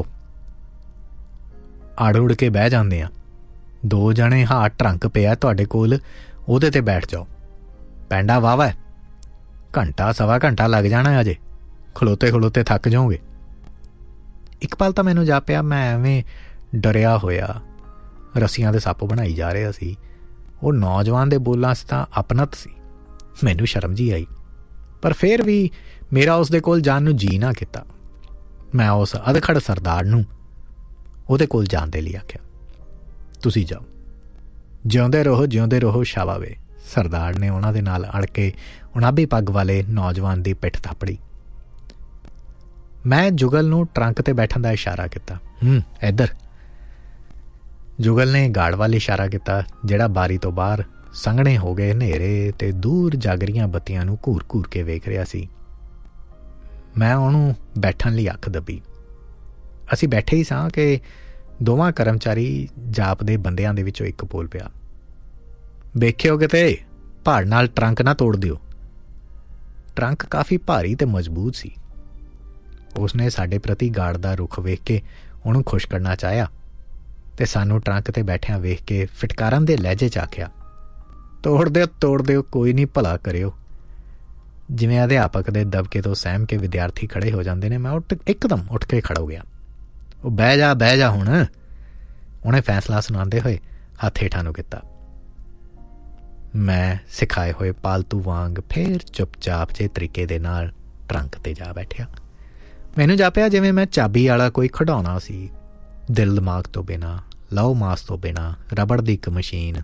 ਅੜ ਉੜ ਕੇ ਬਹਿ ਜਾਂਦੇ ਆ। ਦੋ ਜਣੇ ਹਾਂ ਟਰੰਕ ਪਿਆ ਤੁਹਾਡੇ ਕੋਲ, ਉਹਦੇ 'ਤੇ ਬੈਠ ਜਾਓ। ਪੈਂਡਾ ਵਾਹਵਾ, ਘੰਟਾ ਸਵਾ ਘੰਟਾ ਲੱਗ ਜਾਣਾ ਅਜੇ। ਖਲੋਤੇ ਖਲੋਤੇ ਥੱਕ ਜਾਓਗੇ। ਇੱਕ ਪਲ ਤਾਂ ਮੈਨੂੰ ਜਾਪਿਆ ਮੈਂ ਐਵੇਂ ਡਰਿਆ ਹੋਇਆ ਰੱਸੀਆਂ ਦੇ ਸੱਪ ਬਣਾਈ ਜਾ ਰਿਹਾ ਸੀ। ਉਹ ਨੌਜਵਾਨ ਦੇ ਬੋਲਾਂ 'ਚ ਤਾਂ ਆਪਣਤ ਸੀ। ਮੈਨੂੰ ਸ਼ਰਮ ਜਿਹੀ ਆਈ, ਪਰ ਫਿਰ ਵੀ ਮੇਰਾ ਉਸ ਦੇ ਕੋਲ ਜਾਣ ਨੂੰ ਜੀ ਨਾ ਕੀਤਾ। ਮੈਂ ਉਸ ਅਧਖੜ ਸਰਦਾਰ ਨੂੰ ਉਹਦੇ ਕੋਲ ਜਾਣ ਦੇ ਲਈ ਆਖਿਆ, ਤੁਸੀਂ ਜਾਓ, ਜਿਉਂਦੇ ਰਹੋ ਜਿਉਂਦੇ ਰਹੋ ਸ਼ਾਬਾਵੇ। ਸਰਦਾਰ ਨੇ ਉਹਨਾਂ ਦੇ ਨਾਲ ਅੜ ਕੇ ਉਣਾਬੀ ਪੱਗ ਵਾਲੇ ਨੌਜਵਾਨ ਦੀ ਪਿੱਠ ਥਾਪੜੀ। ਮੈਂ ਜੁਗਲ ਨੂੰ ਟਰੰਕ 'ਤੇ ਬੈਠਣ ਦਾ ਇਸ਼ਾਰਾ ਕੀਤਾ। ਹੂੰ ਇੱਧਰ। ਜੁਗਲ ਨੇ ਗਾਰਡ ਵੱਲ ਇਸ਼ਾਰਾ ਕੀਤਾ, ਜਿਹੜਾ ਬਾਰੀ ਤੋਂ ਬਾਹਰ ਸੰਘਣੇ ਹੋ ਗਏ ਹਨੇਰੇ ਤੇ ਦੂਰ ਜਾਗਰੀਆਂ ਬੱਤੀਆਂ ਨੂੰ ਘੂਰ ਘੂਰ ਕੇ ਵੇਖ ਰਿਹਾ ਸੀ। ਮੈਂ ਉਹਨੂੰ ਬੈਠਣ ਲਈ ਅੱਖ ਦੱਬੀ। ਅਸੀਂ ਬੈਠੇ ਹੀ ਸਾਂ ਕਿ ਦੋਵਾਂ ਕਰਮਚਾਰੀ ਜਾਪ ਦੇ ਬੰਦਿਆਂ ਦੇ ਵਿੱਚੋਂ ਇੱਕ ਬੋਲ ਪਿਆ, ਵੇਖਿਓ ਕਿਤੇ ਭਾੜ ਨਾਲ ਟਰੰਕ ਨਾ ਤੋੜ ਦਿਓ। ਟਰੰਕ ਕਾਫੀ ਭਾਰੀ ਤੇ ਮਜ਼ਬੂਤ ਸੀ। ਉਸਨੇ ਸਾਡੇ ਪ੍ਰਤੀ ਗਾਰਡ ਦਾ ਰੁਖ ਵੇਖ ਕੇ ਉਹਨੂੰ ਖੁਸ਼ ਕਰਨਾ ਚਾਹਿਆ ਤੇ ਸਾਨੂੰ ਟਰੰਕ 'ਤੇ ਬੈਠਿਆਂ ਵੇਖ ਕੇ ਫਿਟਕਾਰਨ ਦੇ ਲਹਿਜੇ 'ਚ ਆਖਿਆ, ਤੋੜ ਦਿਓ ਤੋੜ ਦਿਓ, ਕੋਈ ਨਹੀਂ, ਭਲਾ ਕਰਿਓ। ਜਿਵੇਂ ਅਧਿਆਪਕ ਦੇ ਦਬਕੇ ਤੋਂ ਸਹਿਮ ਕੇ ਵਿਦਿਆਰਥੀ ਖੜ੍ਹੇ ਹੋ ਜਾਂਦੇ ਨੇ, ਮੈਂ ਉੱਠ ਇੱਕਦਮ ਉੱਠ ਕੇ ਖੜ੍ਹ ਹੋ ਗਿਆ। ਉਹ ਬਹਿ ਜਾ ਬਹਿ ਜਾ ਹੁਣ, ਉਹਨੇ ਫੈਸਲਾ ਸੁਣਾਉਂਦੇ ਹੋਏ ਹੱਥ ਹੇਠਾਂ ਨੂੰ ਕੀਤਾ। ਮੈਂ ਸਿਖਾਏ ਹੋਏ ਪਾਲਤੂ ਵਾਂਗ ਫਿਰ ਚੁੱਪਚਾਪ ਜਿਹੇ ਤਰੀਕੇ ਦੇ ਨਾਲ ਟਰੰਕ 'ਤੇ ਜਾ ਬੈਠਿਆ। ਮੈਨੂੰ ਜਾਪਿਆ ਜਿਵੇਂ ਮੈਂ ਚਾਬੀ ਵਾਲਾ ਕੋਈ ਖਿਡੌਣਾ ਸੀ, ਦਿਲ ਦਿਮਾਗ ਤੋਂ ਬਿਨਾਂ, ਲਹੂ ਮਾਸ ਤੋਂ ਬਿਨਾਂ, ਰਬੜ ਦੀ ਇੱਕ ਮਸ਼ੀਨ।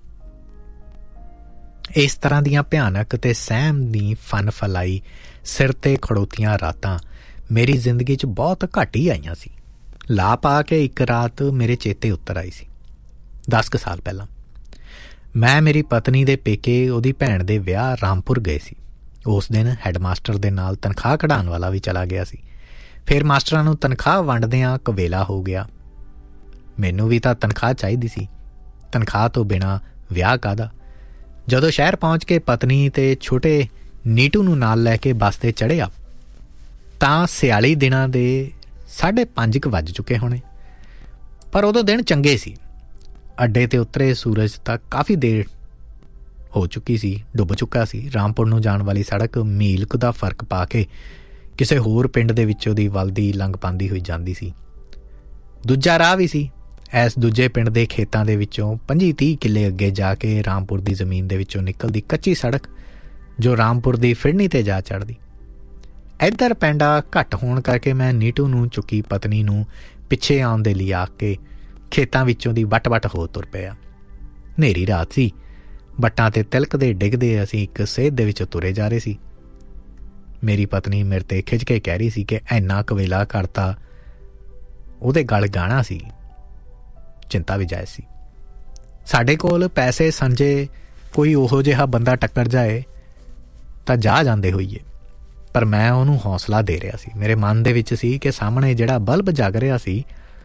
ਇਸ ਤਰ੍ਹਾਂ ਦੀਆਂ ਭਿਆਨਕ ਤੇ ਸਹਿਮ ਦੀ ਫਨ ਫਲਾਈ ਸਿਰ 'ਤੇ ਖੜੋਤੀਆਂ ਰਾਤਾਂ ਮੇਰੀ ਜ਼ਿੰਦਗੀ 'ਚ ਬਹੁਤ ਘੱਟ ਹੀ ਆਈਆਂ ਸੀ। ਲਾ ਪਾ ਕੇ ਇੱਕ ਰਾਤ ਮੇਰੇ ਚੇਤੇ ਉੱਤਰ ਆਈ ਸੀ। ਦਸ ਕੁ ਸਾਲ ਪਹਿਲਾਂ ਮੈਂ ਮੇਰੀ ਪਤਨੀ ਦੇ ਪੇਕੇ ਉਹਦੀ ਭੈਣ ਦੇ ਵਿਆਹ ਰਾਮਪੁਰ ਗਏ ਸੀ। ਉਸ ਦਿਨ ਹੈਡਮਾਸਟਰ ਦੇ ਨਾਲ ਤਨਖਾਹ ਕਢਾਉਣ ਵਾਲਾ ਵੀ ਚਲਾ ਗਿਆ ਸੀ। ਫਿਰ ਮਾਸਟਰਾਂ ਨੂੰ ਤਨਖਾਹ ਵੰਡਦਿਆਂ ਕਵੇਲਾ ਹੋ ਗਿਆ। ਮੈਨੂੰ ਵੀ ਤਾਂ ਤਨਖਾਹ ਚਾਹੀਦੀ ਸੀ। ਤਨਖਾਹ ਤੋਂ ਬਿਨਾਂ ਵਿਆਹ ਕਾਹਦਾ। ਜਦੋਂ ਸ਼ਹਿਰ ਪਹੁੰਚ ਕੇ ਪਤਨੀ ਤੇ ਛੋਟੇ ਨੀਟੂ ਨੂੰ ਨਾਲ ਲੈ ਕੇ ਬੱਸ 'ਤੇ ਚੜ੍ਹਿਆ ਤਾਂ ਸਿਆਲੀ ਦਿਨਾਂ ਦੇ ਸਾਢੇ ਪੰਜ ਕੁ ਵੱਜ ਚੁੱਕੇ ਹੋਣੇ, ਪਰ ਉਦੋਂ ਦਿਨ ਚੰਗੇ ਸੀ। ਅੱਡੇ 'ਤੇ ਉਤਰੇ ਸੂਰਜ ਤਾਂ ਕਾਫੀ ਦੇਰ ਹੋ ਚੁੱਕੀ ਸੀ, ਡੁੱਬ ਚੁੱਕਾ ਸੀ। ਰਾਮਪੁਰ ਨੂੰ ਜਾਣ ਵਾਲੀ ਸੜਕ ਮੀਲ ਕੁ ਦਾ ਫਰਕ ਪਾ ਕੇ ਕਿਸੇ ਹੋਰ ਪਿੰਡ ਦੇ ਵਿੱਚੋਂ ਦੀ ਵਲਦੀ ਲੰਘ ਪਾਉਂਦੀ ਹੋਈ ਜਾਂਦੀ ਸੀ। ਦੂਜਾ ਰਾਹ ਵੀ ਸੀ। ਇਸ ਦੂਜੇ ਪਿੰਡ ਦੇ ਖੇਤਾਂ ਦੇ ਵਿੱਚੋਂ ਪੰਜੀ ਤੀਹ ਕਿੱਲੇ ਅੱਗੇ ਜਾ ਕੇ ਰਾਮਪੁਰ ਦੀ ਜ਼ਮੀਨ ਦੇ ਵਿੱਚੋਂ ਨਿਕਲਦੀ ਕੱਚੀ ਸੜਕ ਜੋ ਰਾਮਪੁਰ ਦੀ ਫਿਰਨੀ 'ਤੇ ਜਾ ਚੜ੍ਹਦੀ। ਇੱਧਰ ਪੈਂਡਾ ਘੱਟ ਹੋਣ ਕਰਕੇ ਮੈਂ ਨੀਟੂ ਨੂੰ ਚੁੱਕੀ ਪਤਨੀ ਨੂੰ ਪਿੱਛੇ ਆਉਣ ਦੇ ਲਈ ਆਖ ਕੇ ਖੇਤਾਂ ਵਿੱਚੋਂ ਦੀ ਵੱਟ ਵੱਟ ਹੋ ਤੁਰ ਪਿਆ। ਹਨੇਰੀ ਰਾਤ ਸੀ। ਵੱਟਾਂ 'ਤੇ ਤਿਲਕਦੇ ਡਿੱਗਦੇ ਅਸੀਂ ਇੱਕ ਸੇਧ ਦੇ ਵਿੱਚ ਤੁਰੇ ਜਾ ਰਹੇ ਸੀ। ਮੇਰੀ ਪਤਨੀ ਮੇਰੇ 'ਤੇ ਖਿੱਚ ਕੇ ਕਹਿ ਰਹੀ ਸੀ ਕਿ ਇੰਨਾ ਕਵੇਲਾ ਕਰਤਾ, ਉਹਦੇ ਗਲ ਗਾਣਾ ਸੀ। ਚਿੰਤਾ ਵੀ ਜਾਇਜ਼ ਸੀ। ਸਾਡੇ ਕੋਲ ਪੈਸੇ ਸੰਜੇ ਕੋਈ ਉਹੋ ਜਿਹਾ ਬੰਦਾ ਟੱਕਰ ਜਾਏ ਤਾਂ ਜਾ ਜਾਂਦੇ ਹੋਈਏ, ਪਰ ਮੈਂ ਉਹਨੂੰ ਹੌਸਲਾ ਦੇ ਰਿਹਾ ਸੀ। ਮੇਰੇ ਮਨ ਦੇ ਵਿੱਚ ਸੀ ਕਿ ਸਾਹਮਣੇ ਜਿਹੜਾ ਬਲਬ ਜਗ ਰਿਹਾ ਸੀ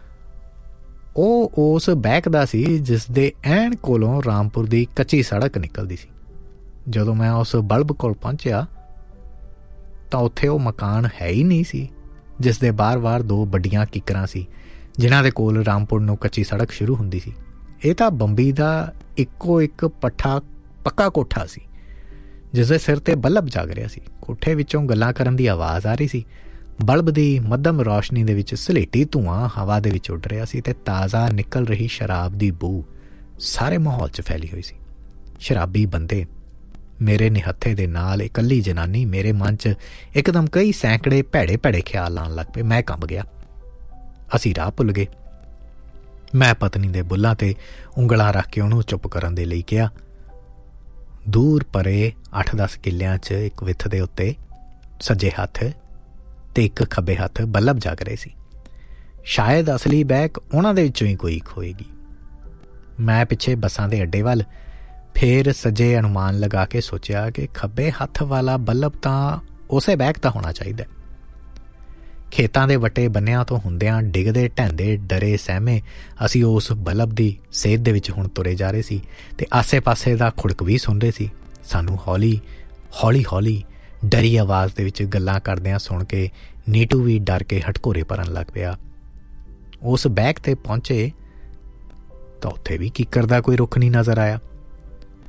ਉਹ ਉਸ ਬੈਕ ਦਾ ਸੀ ਜਿਸ ਦੇ ਐਨ ਕੋਲੋਂ ਰਾਮਪੁਰ ਦੀ ਕੱਚੀ ਸੜਕ ਨਿਕਲਦੀ ਸੀ। ਜਦੋਂ ਮੈਂ ਉਸ ਬਲਬ ਕੋਲ ਪਹੁੰਚਿਆ ਤਾਂ ਉੱਥੇ ਉਹ ਮਕਾਨ ਹੈ ਹੀ ਨਹੀਂ ਸੀ ਜਿਸ ਦੇ ਬਾਰ-ਬਾਰ ਦੋ ਵੱਡੀਆਂ ਕਿੱਕਰਾਂ ਸੀ ਜਿਨ੍ਹਾਂ ਦੇ ਕੋਲ ਰਾਮਪੁਰ ਨੂੰ ਕੱਚੀ ਸੜਕ ਸ਼ੁਰੂ ਹੁੰਦੀ ਸੀ। ਇਹ ਤਾਂ ਬੰਬੀ ਦਾ ਇੱਕੋ ਇੱਕ ਪੱਠਾ ਪੱਕਾ ਕੋਠਾ ਸੀ ਜਿਸ ਦੇ ਸਿਰ 'ਤੇ ਬਲਬ ਜਗ ਰਿਹਾ ਸੀ। ਕੋਠੇ ਵਿੱਚੋਂ ਗੱਲਾਂ ਕਰਨ ਦੀ ਆਵਾਜ਼ ਆ ਰਹੀ ਸੀ। ਬਲਬ ਦੀ ਮੱਧਮ ਰੌਸ਼ਨੀ ਦੇ ਵਿੱਚ ਸਲੇਟੀ ਧੂੰਆਂ ਹਵਾ ਦੇ ਵਿੱਚ ਉੱਡ ਰਿਹਾ ਸੀ ਤੇ ਤਾਜ਼ਾ ਨਿਕਲ ਰਹੀ ਸ਼ਰਾਬ ਦੀ ਬੂ ਸਾਰੇ ਮਾਹੌਲ 'ਚ ਫੈਲੀ ਹੋਈ ਸੀ। ਸ਼ਰਾਬੀ ਬੰਦੇ, ਮੇਰੇ ਨਿਹੱਥੇ ਦੇ ਨਾਲ ਇਕੱਲੀ ਜਨਾਨੀ, ਮੇਰੇ ਮਨ 'ਚ ਇੱਕਦਮ ਕਈ ਸੈਂਕੜੇ ਭੈੜੇ ਭੈੜੇ ਖਿਆਲ ਆਉਣ ਲੱਗ ਪਏ। ਮੈਂ ਕੰਬ ਗਿਆ। ਅਸੀਂ ਰਾਹ ਭੁੱਲ ਗਏ। ਮੈਂ ਪਤਨੀ ਦੇ ਬੁੱਲਾਂ 'ਤੇ ਉਂਗਲਾਂ ਰੱਖ ਕੇ ਉਹਨੂੰ ਚੁੱਪ ਕਰਨ ਦੇ ਲਈ ਕਿਹਾ। ਦੂਰ ਪਰੇ ਅੱਠ ਦਸ ਕਿੱਲਿਆਂ 'ਚ ਇੱਕ ਵਿੱਥ ਦੇ ਉੱਤੇ ਸੱਜੇ ਹੱਥ ਤੇ ਇੱਕ ਖੱਬੇ ਹੱਥ ਬਲਬ ਜਗ ਰਹੇ ਸੀ। ਸ਼ਾਇਦ ਅਸਲੀ ਬੈਕ ਉਹਨਾਂ ਦੇ ਵਿੱਚੋਂ ਹੀ ਕੋਈ ਇੱਕ ਹੋਏਗੀ। ਮੈਂ ਪਿੱਛੇ ਬੱਸਾਂ ਦੇ ਅੱਡੇ ਵੱਲ ਫਿਰ ਸੱਜੇ ਅਨੁਮਾਨ ਲਗਾ ਕੇ ਸੋਚਿਆ ਕਿ ਖੱਬੇ ਹੱਥ ਵਾਲਾ ਬਲਬ ਤਾਂ ਉਸੇ ਬੈਕ ਦਾ ਹੋਣਾ ਚਾਹੀਦਾ। ਖੇਤਾਂ ਦੇ ਵੱਟੇ ਬੰਨਿਆਂ ਤੋਂ ਹੁੰਦਿਆਂ ਡਿੱਗਦੇ ਢਹਿੰਦੇ ਡਰੇ ਸਹਿਮੇ ਅਸੀਂ ਉਸ ਬਲਬ ਦੀ ਸੇਧ ਦੇ ਵਿੱਚ ਹੁਣ ਤੁਰੇ ਜਾ ਰਹੇ ਸੀ ਤੇ ਆਸੇ ਪਾਸੇ ਦਾ ਖੁੜਕ ਵੀ ਸੁਣ ਰਹੇ ਸੀ। ਸਾਨੂੰ ਹੌਲੀ ਹੌਲੀ ਹੌਲੀ ਡਰੀ ਆਵਾਜ਼ ਦੇ ਵਿੱਚ ਗੱਲਾਂ ਕਰਦਿਆਂ ਸੁਣ ਕੇ ਨੀਟੂ ਵੀ ਡਰ ਕੇ ਹਟਕੋਰੇ ਭਰਨ ਲੱਗ ਪਿਆ। ਉਸ ਬੈਕ 'ਤੇ ਪਹੁੰਚੇ ਤਾਂ ਉੱਥੇ ਵੀ ਕਿੱਕਰ ਦਾ ਕੋਈ ਰੁੱਖ ਨਹੀਂ ਨਜ਼ਰ ਆਇਆ।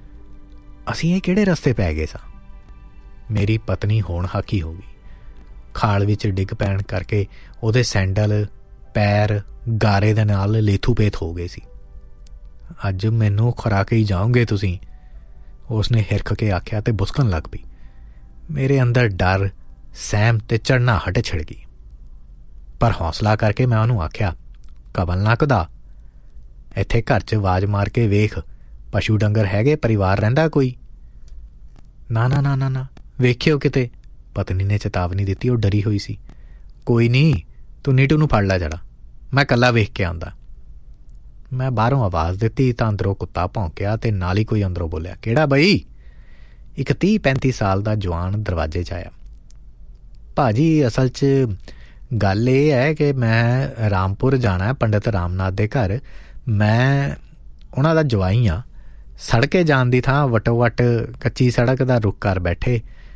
ਅਸੀਂ ਇਹ ਕਿਹੜੇ ਰਸਤੇ ਪੈ ਗਏ ਸਾਂ? ਮੇਰੀ ਪਤਨੀ ਹੋਣ ਹਾਕੀ ਹੋ ਗਈ। ਖਾਲ ਵਿੱਚ ਡਿੱਗ ਪੈਣ ਕਰਕੇ ਉਹਦੇ ਸੈਂਡਲ ਪੈਰ ਗਾਰੇ ਦੇ ਨਾਲ ਲੇਥੂ ਪੇਥ ਹੋ ਗਏ ਸੀ। ਅੱਜ ਮੈਨੂੰ ਖੁਰਾ ਕੇ ਹੀ ਜਾਓਗੇ ਤੁਸੀਂ, ਉਸਨੇ ਹਿਰਖ ਕੇ ਆਖਿਆ ਤੇ ਬੁਸਕਣ ਲੱਗ ਪਈ। ਮੇਰੇ ਅੰਦਰ ਡਰ, ਸਹਿਮ ਤੇ ਝੜਨਾਹਟ ਛਿੜ ਗਈ, ਪਰ ਹੌਸਲਾ ਕਰਕੇ ਮੈਂ ਉਹਨੂੰ ਆਖਿਆ, ਕਬਲ ਨਾ ਕਦਾ, ਇੱਥੇ ਘਰ 'ਚ ਆਵਾਜ਼ ਮਾਰ ਕੇ ਵੇਖ, ਪਸ਼ੂ ਡੰਗਰ ਹੈਗੇ, ਪਰਿਵਾਰ ਰਹਿੰਦਾ ਕੋਈ? ਨਾ ਨਾ ਨਾ ਨਾ ਨਾ ਵੇਖਿਓ ਕਿਤੇ, ਪਤਨੀ ਨੇ ਚੇਤਾਵਨੀ ਦਿੱਤੀ। ਉਹ ਡਰੀ ਹੋਈ ਸੀ। ਕੋਈ ਨਹੀਂ, ਤੂੰ ਨੀਟੂ ਨੂੰ ਫੜ ਲੈ ਜਰਾ, ਮੈਂ ਇਕੱਲਾ ਵੇਖ ਕੇ ਆਉਂਦਾ। ਮੈਂ ਬਾਹਰੋਂ ਆਵਾਜ਼ ਦਿੱਤੀ ਤਾਂ ਅੰਦਰੋਂ ਕੁੱਤਾ ਭੌਂਕਿਆ ਤੇ ਨਾਲ ਹੀ ਕੋਈ ਅੰਦਰੋਂ ਬੋਲਿਆ, ਕਿਹੜਾ ਬਈ? ਇੱਕ ਤੀਹ ਪੈਂਤੀ ਸਾਲ ਦਾ ਜਵਾਨ ਦਰਵਾਜ਼ੇ 'ਚ ਆਇਆ। ਭਾਜੀ, ਅਸਲ 'ਚ ਗੱਲ ਇਹ ਹੈ ਕਿ ਮੈਂ ਰਾਮਪੁਰ ਜਾਣਾ, ਪੰਡਿਤ ਰਾਮਨਾਥ ਦੇ ਘਰ। ਮੈਂ ਉਹਨਾਂ ਦਾ ਜਵਾਈ ਹਾਂ। ਸੜਕੇ ਜਾਣ ਦੀ ਥਾਂ ਵਟੋ ਵਟ ਕੱਚੀ ਸੜਕ ਦਾ ਰੁੱਖ ਕਰ ਬੈਠੇ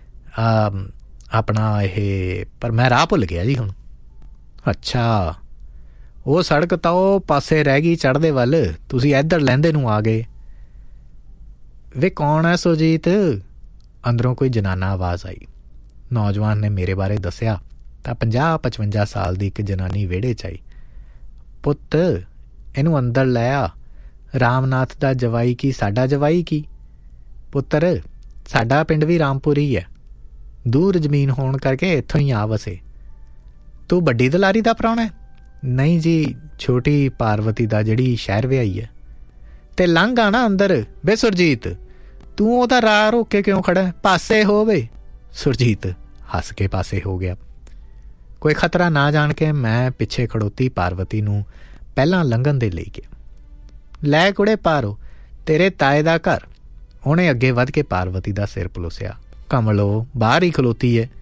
ਆਪਣਾ ਇਹ, ਪਰ ਮੈਂ ਰਾਹ ਭੁੱਲ ਗਿਆ ਜੀ ਹੁਣ। ਅੱਛਾ, ਉਹ ਸੜਕ ਤਾਂ ਉਹ ਪਾਸੇ ਰਹਿ ਗਈ ਚੜ੍ਹਦੇ ਵੱਲ, ਤੁਸੀਂ ਇੱਧਰ ਲਹਿੰਦੇ ਨੂੰ ਆ ਗਏ। ਵੇ ਕੌਣ ਹੈ ਸੁਰਜੀਤ? ਅੰਦਰੋਂ ਕੋਈ ਜਨਾਨਾ ਆਵਾਜ਼ ਆਈ। ਨੌਜਵਾਨ ਨੇ ਮੇਰੇ ਬਾਰੇ ਦੱਸਿਆ ਤਾਂ ਪੰਜਾਹ ਪਚਵੰਜਾ ਸਾਲ ਦੀ ਇੱਕ ਜਨਾਨੀ ਵਿਹੜੇ 'ਚ ਆਈ। ਪੁੱਤ, ਇਹਨੂੰ ਅੰਦਰ ਲੈ ਆ। ਰਾਮਨਾਥ ਦਾ ਜਵਾਈ ਕੀ ਸਾਡਾ ਜਵਾਈ ਕੀ? ਪੁੱਤਰ, ਸਾਡਾ ਪਿੰਡ ਵੀ ਰਾਮਪੁਰ ਹੀ ਹੈ, ਦੂਰ ਜ਼ਮੀਨ ਹੋਣ ਕਰਕੇ ਇੱਥੋਂ ਹੀ ਆ ਵਸੇ। ਤੂੰ ਵੱਡੀ ਦਲਾਰੀ ਦਾ ਪ੍ਰਾਹੁਣਾ? ਨਹੀਂ ਜੀ, ਛੋਟੀ ਪਾਰਵਤੀ ਦਾ, ਜਿਹੜੀ ਸ਼ਹਿਰ ਵਿਆਹੀ ਹੈ। ਤੇ ਲੰਘ ਆ ਨਾ ਅੰਦਰ। ਵੇ ਸੁਰਜੀਤ, ਤੂੰ ਉਹਦਾ ਰਾਹ ਰੋਕ ਕੇ ਕਿਉਂ ਖੜਾ? ਪਾਸੇ ਹੋਵੇ। ਸੁਰਜੀਤ ਹੱਸ ਕੇ ਪਾਸੇ ਹੋ ਗਿਆ। ਕੋਈ ਖਤਰਾ ਨਾ ਜਾਣ ਕੇ ਮੈਂ ਪਿੱਛੇ ਖੜੋਤੀ ਪਾਰਵਤੀ ਨੂੰ ਪਹਿਲਾਂ ਲੰਘਣ ਦੇ ਲਈ ਗਿਆ। ਲੈ ਕੁੜੇ ਪਾਰੋ, ਤੇਰੇ ਤਾਏ ਦਾ ਘਰ। ਉਹਨੇ ਅੱਗੇ ਵੱਧ ਕੇ ਪਾਰਵਤੀ ਦਾ ਸਿਰ ਪਲੋਸਿਆ। ਕਮਲੋ ਬਾਹਰ ਹੀ ਖਲੋਤੀ ਹੈ।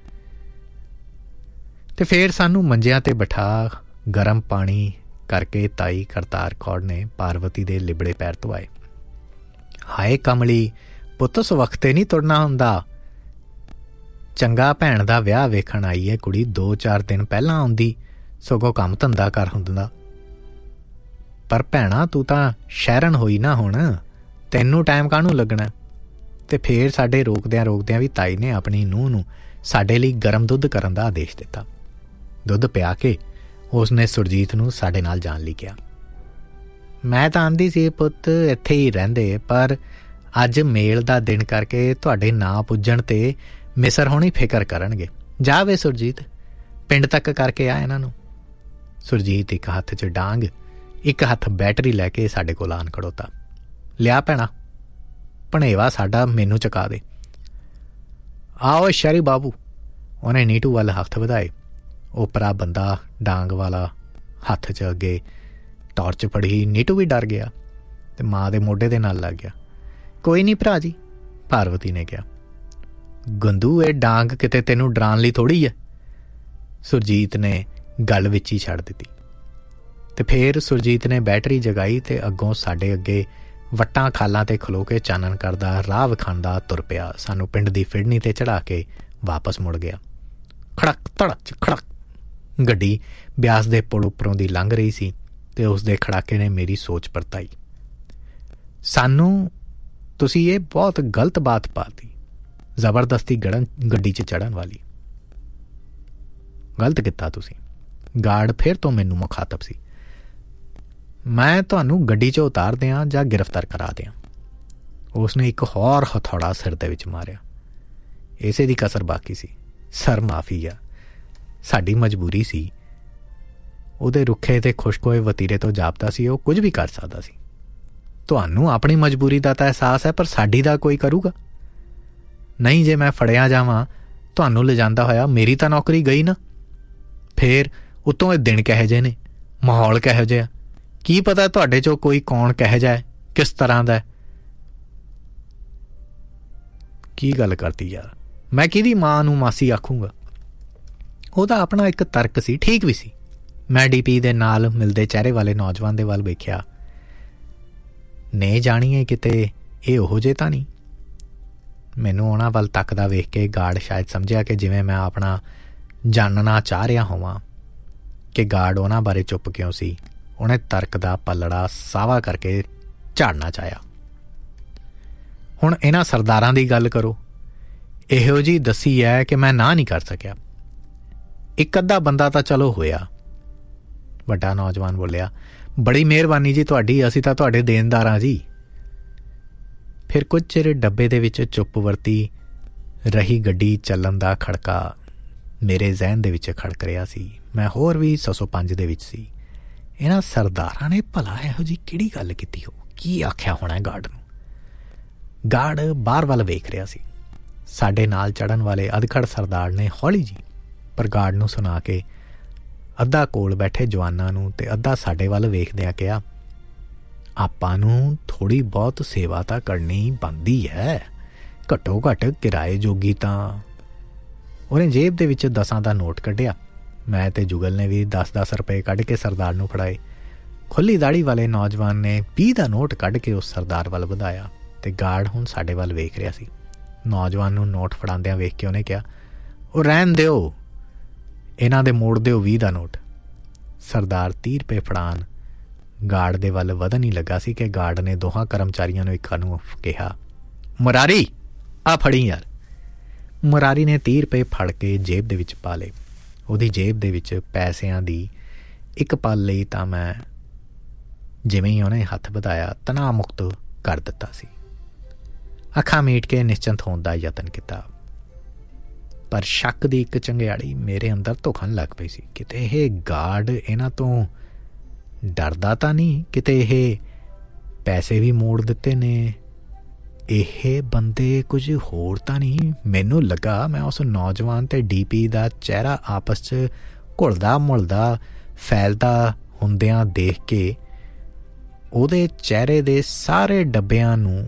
ਤੇ ਫੇਰ ਸਾਨੂੰ ਮੰਜਿਆਂ 'ਤੇ ਬਿਠਾ ਗਰਮ ਪਾਣੀ ਕਰਕੇ ਤਾਈ ਕਰਤਾਰ ਕੌਰ ਨੇ ਪਾਰਵਤੀ ਦੇ ਲਿਬੜੇ ਪੈਰ ਧਵਾਏ। ਹਾਏ ਕਮਲੀ, ਪੁੱਤ ਉਸ ਵਕਤੇ ਨਹੀਂ ਤੁਰਨਾ ਹੁੰਦਾ। ਚੰਗਾ ਭੈਣ ਦਾ ਵਿਆਹ ਵੇਖਣ ਆਈ ਹੈ ਕੁੜੀ, ਦੋ ਚਾਰ ਦਿਨ ਪਹਿਲਾਂ ਆਉਂਦੀ, ਸਗੋਂ ਕੰਮ ਧੰਦਾ ਕਰ ਹੁੰਦਾ। ਪਰ ਭੈਣਾ, ਤੂੰ ਤਾਂ ਸ਼ਹਿਰਨ ਹੋਈ ਨਾ ਹੁਣ, ਤੈਨੂੰ ਟਾਈਮ ਕਾਹਨੂੰ ਲੱਗਣਾ? ਤੇ ਫੇਰ ਸਾਡੇ ਰੋਕਦਿਆਂ ਰੋਕਦਿਆਂ ਵੀ ਤਾਈ ਨੇ ਆਪਣੀ ਨੂੰਹ ਨੂੰ ਸਾਡੇ ਲਈ ਗਰਮ ਦੁੱਧ ਕਰਨ ਦਾ ਆਦੇਸ਼ ਦਿੱਤਾ। ਦੁੱਧ ਪਿਆ ਕੇ ਉਸਨੇ ਸੁਰਜੀਤ ਨੂੰ ਸਾਡੇ ਨਾਲ ਜਾਣ ਲਈ ਕਿਹਾ। ਮੈਂ ਤਾਂ ਆਂਦੀ ਸੀ ਪੁੱਤ ਇੱਥੇ ਹੀ ਰਹਿੰਦੇ, ਪਰ ਅੱਜ ਮੇਲ ਦਾ ਦਿਨ ਕਰਕੇ ਤੁਹਾਡੇ ਨਾ ਪੁੱਜਣ 'ਤੇ ਮਿਸਰ ਹੋਣੀ ਫਿਕਰ ਕਰਨਗੇ। ਜਾ ਵੇ ਸੁਰਜੀਤ, ਪਿੰਡ ਤੱਕ ਕਰਕੇ ਆ ਇਹਨਾਂ ਨੂੰ। ਸੁਰਜੀਤ ਇੱਕ ਹੱਥ 'ਚ ਡਾਂਗ, ਇੱਕ ਹੱਥ ਬੈਟਰੀ ਲੈ ਕੇ ਸਾਡੇ ਕੋਲ ਆਣ ਖੜੋਤਾ। ਲਿਆ ਭੈਣਾ, ਭਣੇਵਾ ਸਾਡਾ ਮੈਨੂੰ ਚੁਕਾ ਦੇ। ਆਓ ਸ਼ਹਿਰੀ ਬਾਬੂ। ਉਹਨੇ ਨੀਟੂ ਵੱਲ ਹੱਥ ਵਧਾਏ। ਓਪਰਾ ਬੰਦਾ ਡਾਂਗ ਵਾਲਾ ਹੱਥ 'ਚ ਅੱਗੇ ਟਾਰਚ ਫੜੀ। ਨੀਟੂ ਵੀ ਡਰ ਗਿਆ ਤੇ ਮਾਂ ਦੇ ਮੋਢੇ ਦੇ ਨਾਲ ਲੱਗ ਗਿਆ। ਕੋਈ ਨਹੀਂ ਭਰਾ ਜੀ, ਪਾਰਵਤੀ ਨੇ ਕਿਹਾ। ਗੰਦੂ, ਇਹ ਡਾਂਗ ਕਿਤੇ ਤੈਨੂੰ ਡਰਾਉਣ ਲਈ ਥੋੜ੍ਹੀ ਹੈ। ਸੁਰਜੀਤ ਨੇ ਗੱਲ ਵਿੱਚ ਹੀ ਛੱਡ ਦਿੱਤੀ। ਤੇ ਫੇਰ ਸੁਰਜੀਤ ਨੇ ਬੈਟਰੀ ਜਗਾਈ ਤੇ ਅੱਗੋਂ ਸਾਡੇ ਅੱਗੇ ਵੱਟਾਂ ਖਾਲਾਂ 'ਤੇ ਖਲੋ ਕੇ ਚਾਨਣ ਕਰਦਾ ਰਾਹ ਵਿਖਾਉਂਦਾ ਤੁਰ ਪਿਆ। ਸਾਨੂੰ ਪਿੰਡ ਦੀ ਫਿਰਨੀ 'ਤੇ ਚੜ੍ਹਾ ਕੇ ਵਾਪਸ ਮੁੜ ਗਿਆ। ਖੜਕ ਧੜਕ ਖੜਕ ਗੱਡੀ ਬਿਆਸ ਦੇ ਪੁਲ ਉੱਪਰੋਂ ਦੀ ਲੰਘ ਰਹੀ ਸੀ ਤੇ ਉਸ ਦੇ ਖੜਾਕੇ ਨੇ ਮੇਰੀ ਸੋਚ ਪਰਤਾਈ। ਸਾਨੂੰ ਤੁਸੀਂ ਇਹ ਬਹੁਤ ਗਲਤ ਬਾਤ ਪਾਤੀ, ਜ਼ਬਰਦਸਤੀ ਗੜਨ ਗੱਡੀ 'ਚ ਚੜ੍ਹਨ ਵਾਲੀ। ਗਲਤ ਕੀਤਾ ਤੁਸੀਂ। ਗਾਰਡ ਫਿਰ ਤੋਂ ਮੈਨੂੰ ਮੁਖਾਤਬ ਸੀ। ਮੈਂ ਤੁਹਾਨੂੰ ਗੱਡੀ 'ਚ ਉਤਾਰ ਦਿਆਂ ਜਾਂ ਗ੍ਰਿਫਤਾਰ ਕਰਾ ਦਿਆਂ। ਉਸਨੇ ਇੱਕ ਹੋਰ ਹਥੌੜਾ ਸਿਰ ਦੇ ਵਿੱਚ ਮਾਰਿਆ। ਇਸੇ ਦੀ ਕਸਰ ਬਾਕੀ ਸੀ। ਸਰ ਮਾਫੀ ਆ, ਸਾਡੀ ਮਜਬੂਰੀ ਸੀ। ਉਹਦੇ ਰੁੱਖੇ ਤੇ ਖੁਸ਼ਕ ਹੋਏ ਵਤੀਰੇ ਤੋਂ ਜਾਪਦਾ ਸੀ ਉਹ ਕੁਝ ਵੀ ਕਰ ਸਕਦਾ ਸੀ। ਤੁਹਾਨੂੰ ਆਪਣੀ ਮਜਬੂਰੀ ਦਾ ਤਾਂ ਅਹਿਸਾਸ ਹੈ, ਪਰ ਸਾਡੀ ਦਾ ਕੋਈ ਕਰੂਗਾ ਨਹੀਂ। ਜੇ ਮੈਂ ਫੜਿਆ ਜਾਵਾਂ ਤੁਹਾਨੂੰ ਲਿਜਾਂਦਾ ਹੋਇਆ, ਮੇਰੀ ਤਾਂ ਨੌਕਰੀ ਗਈ ਨਾ। ਫੇਰ ਉੱਤੋਂ ਇਹ ਦਿਨ ਕਿਹੋ ਜਿਹੇ ਨੇ, ਮਾਹੌਲ ਕਿਹੋ ਜਿਹਾ, ਕੀ ਪਤਾ ਤੁਹਾਡੇ 'ਚੋਂ ਕੋਈ ਕੌਣ ਕਿਹੋ ਜਿਹਾ ਹੈ, ਕਿਸ ਤਰ੍ਹਾਂ ਦਾ। ਕੀ ਗੱਲ ਕਰਤੀ ਯਾਰ, ਮੈਂ ਕਿਹਦੀ ਮਾਂ ਨੂੰ ਮਾਸੀ ਆਖੂੰਗਾ। ਉਹਦਾ ਆਪਣਾ ਇੱਕ ਤਰਕ ਸੀ, ਠੀਕ ਵੀ ਸੀ। ਮੈਂ ਡੀ ਪੀ ਦੇ ਨਾਲ ਮਿਲਦੇ ਚਿਹਰੇ ਵਾਲੇ ਨੌਜਵਾਨ ਦੇ ਵੱਲ ਵੇਖਿਆ। ਨੇ ਜਾਣੀਏ ਕਿਤੇ ਇਹ ਉਹੋ ਜਿਹੇ ਤਾਂ ਨਹੀਂ। ਮੈਨੂੰ ਉਹਨਾਂ ਵੱਲ ਤੱਕਦਾ ਵੇਖ ਕੇ ਗਾਰਡ ਸ਼ਾਇਦ ਸਮਝਿਆ ਕਿ ਜਿਵੇਂ ਮੈਂ ਆਪਣਾ ਜਾਣਨਾ ਚਾਹ ਰਿਹਾ ਹੋਵਾਂ ਕਿ ਗਾਰਡ ਉਹਨਾਂ ਬਾਰੇ ਚੁੱਪ ਕਿਉਂ ਸੀ। ਉਹਨੇ ਤਰਕ ਦਾ ਪੱਲੜਾ ਸਾਵਾ ਕਰਕੇ ਝਾੜਨਾ ਚਾਹਿਆ। ਹੁਣ ਇਹਨਾਂ ਸਰਦਾਰਾਂ ਦੀ ਗੱਲ ਕਰੋ। ਇਹੋ ਜਿਹੀ ਦੱਸੀ ਹੈ ਕਿ ਮੈਂ ਨਾ ਨਹੀਂ ਕਰ ਸਕਿਆ। ਇੱਕ ਅੱਧਾ ਬੰਦਾ ਤਾਂ ਚਲੋ ਹੋਇਆ। ਵੱਡਾ ਨੌਜਵਾਨ ਬੋਲਿਆ, ਬੜੀ ਮਿਹਰਬਾਨੀ ਜੀ ਤੁਹਾਡੀ, ਅਸੀਂ ਤਾਂ ਤੁਹਾਡੇ ਦੇਣਦਾਰ ਹਾਂ ਜੀ। ਫਿਰ ਕੁਝ ਚਿਰ ਡੱਬੇ ਦੇ ਵਿੱਚ ਚੁੱਪ ਵਰਤੀ ਰਹੀ ਗੱਡੀ ਚੱਲਣ ਦਾ ਖੜਕਾ ਮੇਰੇ ਜ਼ਹਿਨ ਦੇ ਵਿੱਚ ਖੜਕ ਰਿਹਾ ਸੀ। ਮੈਂ ਹੋਰ ਵੀ ਸੌ ਸੌ ਪੰਜ ਦੇ ਵਿੱਚ ਸੀ। ਇਹਨਾਂ ਸਰਦਾਰਾਂ ਨੇ ਭਲਾ ਇਹੋ ਜਿਹੀ ਕਿਹੜੀ ਗੱਲ ਕੀਤੀ ਹੋ? ਕੀ ਆਖਿਆ ਹੋਣਾ ਗਾਰਡ ਨੂੰ? ਗਾਰਡ ਬਾਹਰ ਵੱਲ ਵੇਖ ਰਿਹਾ ਸੀ। ਸਾਡੇ ਨਾਲ ਚੜ੍ਹਨ ਵਾਲੇ ਅਧਖੜ ਸਰਦਾਰ ਨੇ ਹੌਲੀ ਜੀ ਪਰ ਗਾਰਡ ਨੂੰ ਸੁਣਾ ਕੇ ਅੱਧਾ ਕੋਲ ਬੈਠੇ ਜਵਾਨਾਂ ਨੂੰ ਤੇ ਅੱਧਾ ਸਾਡੇ ਵੱਲ ਵੇਖਦਿਆਂ ਕਿਹਾ, ਆਪਾਂ ਨੂੰ ਥੋੜ੍ਹੀ ਬਹੁਤ ਸੇਵਾ ਤਾਂ ਕਰਨੀ ਬਣਦੀ ਹੈ, ਘੱਟੋ ਘੱਟ ਕਿਰਾਏ ਜੋਗੀ ਤਾਂ। ਉਹਨੇ ਜੇਬ ਦੇ ਵਿੱਚ ਦਸਾਂ ਦਾ ਨੋਟ ਕੱਢਿਆ। ਮੈਂ ਤੇ ਜੁਗਲ ਨੇ ਵੀ ਦਸ ਦਸ ਰੁਪਏ ਕੱਢ ਕੇ ਸਰਦਾਰ ਨੂੰ ਫੜਾਏ। ਖੁੱਲ੍ਹੀ ਦਾੜੀ ਵਾਲੇ ਨੌਜਵਾਨ ਨੇ ਵੀਹ ਦਾ ਨੋਟ ਕੱਢ ਕੇ ਉਸ ਸਰਦਾਰ ਵੱਲ ਵਧਾਇਆ ਤੇ ਗਾਰਡ ਹੁਣ ਸਾਡੇ ਵੱਲ ਵੇਖ ਰਿਹਾ ਸੀ। ਨੌਜਵਾਨ ਨੂੰ ਨੋਟ ਫੜਾਉਂਦਿਆਂ ਵੇਖ ਕੇ ਉਹਨੇ ਕਿਹਾ, ਉਹ ਰਹਿਣ ਦਿਓ, ਇਹਨਾਂ ਦੇ ਮੋੜ ਦਿਓ ਵੀਹ ਦਾ ਨੋਟ। ਸਰਦਾਰ ਤੀਹ ਰੁਪਏ ਫੜਾਉਣ ਗਾਰਡ ਦੇ ਵੱਲ ਵਧਣ ਹੀ ਲੱਗਾ ਸੀ ਕਿ ਗਾਰਡ ਨੇ ਦੋਹਾਂ ਕਰਮਚਾਰੀਆਂ ਨੂੰ ਇੱਕ ਨੂੰ ਕਿਹਾ, ਮੁਰਾਰੀ ਆ ਫੜੀ ਯਾਰ। ਮੁਰਾਰੀ ਨੇ ਤੀਹ ਰੁਪਏ ਫੜ ਕੇ ਜੇਬ ਦੇ ਵਿੱਚ ਪਾ ਲਏ। ਉਹਦੀ ਜੇਬ ਦੇ ਵਿੱਚ ਪੈਸਿਆਂ ਦੀ ਇੱਕ ਪਲ ਲਈ ਤਾਂ ਮੈਂ ਜਿਵੇਂ ਹੀ ਉਹਨੇ ਹੱਥ ਵਧਾਇਆ ਤਣਾਅ ਮੁਕਤ ਕਰ ਦਿੱਤਾ ਸੀ। ਅੱਖਾਂ ਮੀਟ ਕੇ ਨਿਸ਼ਚਿੰਤ ਹੋਣ ਦਾ ਯਤਨ ਕੀਤਾ, ਪਰ ਸ਼ੱਕ ਦੀ ਇੱਕ ਚੰਗਿਆੜੀ ਮੇਰੇ ਅੰਦਰ ਧੁਖਣ ਲੱਗ ਪਈ ਸੀ। ਕਿਤੇ ਇਹ ਗਾਰਡ ਇਹਨਾਂ ਤੋਂ ਡਰਦਾ ਤਾਂ ਨਹੀਂ? ਕਿਤੇ ਇਹ ਪੈਸੇ ਵੀ ਮੋੜ ਦਿੱਤੇ ਨੇ? ਇਹ ਬੰਦੇ ਕੁਝ ਹੋਰ ਤਾਂ ਨਹੀਂ? ਮੈਨੂੰ ਲੱਗਾ ਮੈਂ ਉਸ ਨੌਜਵਾਨ ਤੇ ਡੀਪੀ ਦਾ ਚਿਹਰਾ ਆਪਸ 'ਚ ਘੁਲਦਾ ਮੁਲਦਾ ਫੈਲਦਾ ਹੁੰਦਿਆਂ ਦੇਖ ਕੇ ਉਹਦੇ ਚਿਹਰੇ ਦੇ ਸਾਰੇ ਡੱਬਿਆਂ ਨੂੰ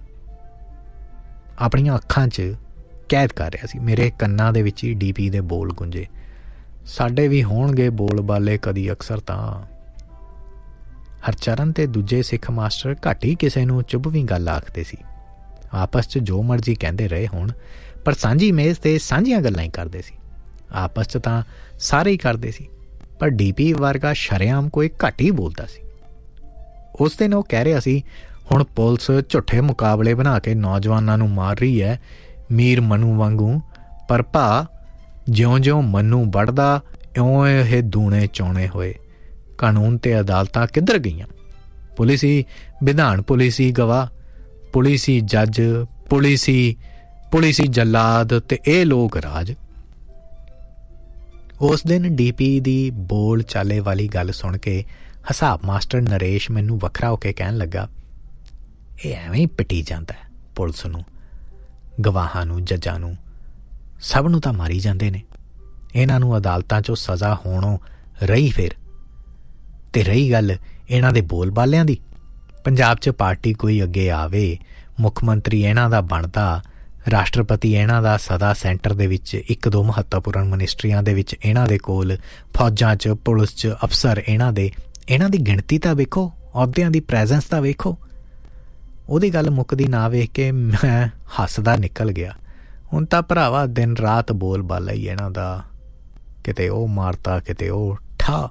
ਆਪਣੀਆਂ ਅੱਖਾਂ 'ਚ ਕੈਦ ਕਰ ਰਿਹਾ ਸੀ। ਮੇਰੇ ਕੰਨਾਂ ਦੇ ਵਿੱਚ ਹੀ ਡੀਪੀ ਦੇ ਬੋਲ ਗੁੰਜੇ, ਸਾਡੇ ਵੀ ਹੋਣਗੇ ਬੋਲ ਬਾਲੇ ਕਦੀ ਅਕਸਰ ਤਾਂ। ਹਰਚਰਨ ਤੇ ਦੂਜੇ ਸਿੱਖ ਮਾਸਟਰ ਘੱਟ ਹੀ ਕਿਸੇ ਨੂੰ ਚੁੱਭਵੀਂ ਗੱਲ ਆਖਦੇ ਸੀ। ਆਪਸ 'ਚ ਜੋ ਮਰਜ਼ੀ ਕਹਿੰਦੇ ਰਹੇ ਹੋਣ, ਪਰ ਸਾਂਝੀ ਮੇਜ਼ 'ਤੇ ਸਾਂਝੀਆਂ ਗੱਲਾਂ ਹੀ ਕਰਦੇ ਸੀ। ਆਪਸ 'ਚ ਤਾਂ ਸਾਰੇ ਹੀ ਕਰਦੇ ਸੀ, ਪਰ ਡੀਪੀ ਵਰਗਾ ਸ਼ਰੇਆਮ ਕੋਈ ਘੱਟ ਹੀ ਬੋਲਦਾ ਸੀ। ਉਸ ਦਿਨ ਉਹ ਕਹਿ ਰਿਹਾ ਸੀ, ਹੁਣ ਪੁਲਿਸ ਝੂਠੇ ਮੁਕਾਬਲੇ ਬਣਾ ਕੇ ਨੌਜਵਾਨਾਂ ਨੂੰ ਮਾਰ ਰਹੀ ਹੈ ਮੀਰ ਮਨੂ ਵਾਂਗੂ, ਪਰ ਭਾ ਜਿਉਂ-ਜਿਉਂ ਮਨੂ ਵੱਢਦਾ ਇਉਂ ਇਹ ਦੂਣੇ ਚੌਣੇ ਹੋਏ। ਕਾਨੂੰਨ ਤੇ ਅਦਾਲਤਾਂ ਕਿੱਧਰ ਗਈਆਂ? ਪੁਲਿਸੀ ਵਿਧਾਨ, ਪੁਲਿਸੀ ਗਵਾਹ, ਪੁਲਿਸੀ ਜੱਜ, ਪੁਲਿਸੀ ਪੁਲਿਸੀ ਜੱਲਾਦ ਤੇ ਇਹ ਲੋਕ ਰਾਜ। ਉਸ ਦਿਨ ਡੀਪੀ ਦੀ ਬੋਲ ਚਾਲੇ ਵਾਲੀ ਗੱਲ ਸੁਣ ਕੇ ਹਿਸਾਬ ਮਾਸਟਰ ਨਰੇਸ਼ ਮੈਨੂੰ ਵੱਖਰਾ ਹੋ ਕੇ ਕਹਿਣ ਲੱਗਾ, ਇਹ ਐਵੇਂ ਹੀ ਪਿੱਟੀ ਜਾਂਦਾ ਪੁਲਿਸ ਨੂੰ, ਗਵਾਹਾਂ ਨੂੰ, ਜੱਜਾਂ ਨੂੰ, ਸਭ ਨੂੰ ਤਾਂ ਮਾਰੀ ਜਾਂਦੇ ਨੇ। ਇਹਨਾਂ ਨੂੰ ਅਦਾਲਤਾਂ 'ਚੋਂ ਸਜ਼ਾ ਹੋਣੋਂ ਰਹੀ। ਫਿਰ ਤੇ ਰਹੀ ਗੱਲ ਇਹਨਾਂ ਦੇ ਬੋਲ ਬਾਲਿਆਂ ਦੀ, ਪੰਜਾਬ 'ਚ ਪਾਰਟੀ ਕੋਈ ਅੱਗੇ ਆਵੇ, ਮੁੱਖ ਮੰਤਰੀ ਇਹਨਾਂ ਦਾ ਬਣਦਾ, ਰਾਸ਼ਟਰਪਤੀ ਇਹਨਾਂ ਦਾ ਸਦਾ ਸੈਂਟਰ ਦੇ ਵਿੱਚ, ਇੱਕ ਦੋ ਮਹੱਤਵਪੂਰਨ ਮਨਿਸਟਰੀਆਂ ਦੇ ਵਿੱਚ ਇਹਨਾਂ ਦੇ ਕੋਲ, ਫੌਜਾਂ 'ਚ, ਪੁਲਿਸ 'ਚ ਅਫਸਰ ਇਹਨਾਂ ਦੇ, ਇਹਨਾਂ ਦੀ ਗਿਣਤੀ ਤਾਂ ਵੇਖੋ, ਅਹੁਦਿਆਂ ਦੀ ਪ੍ਰੈਜ਼ੈਂਸ ਤਾਂ ਵੇਖੋ। ਉਹਦੀ ਗੱਲ ਮੁੱਕਦੀ ਨਾ ਵੇਖ ਕੇ ਮੈਂ ਹੱਸਦਾ ਨਿਕਲ ਗਿਆ। ਹੁਣ ਤਾਂ ਭਰਾਵਾ ਦਿਨ ਰਾਤ ਬੋਲ ਬਾਲਾ ਹੀ ਇਹਨਾਂ ਦਾ, ਕਿਤੇ ਉਹ ਮਾਰਤਾ, ਕਿਤੇ ਉਹ ਠਾ।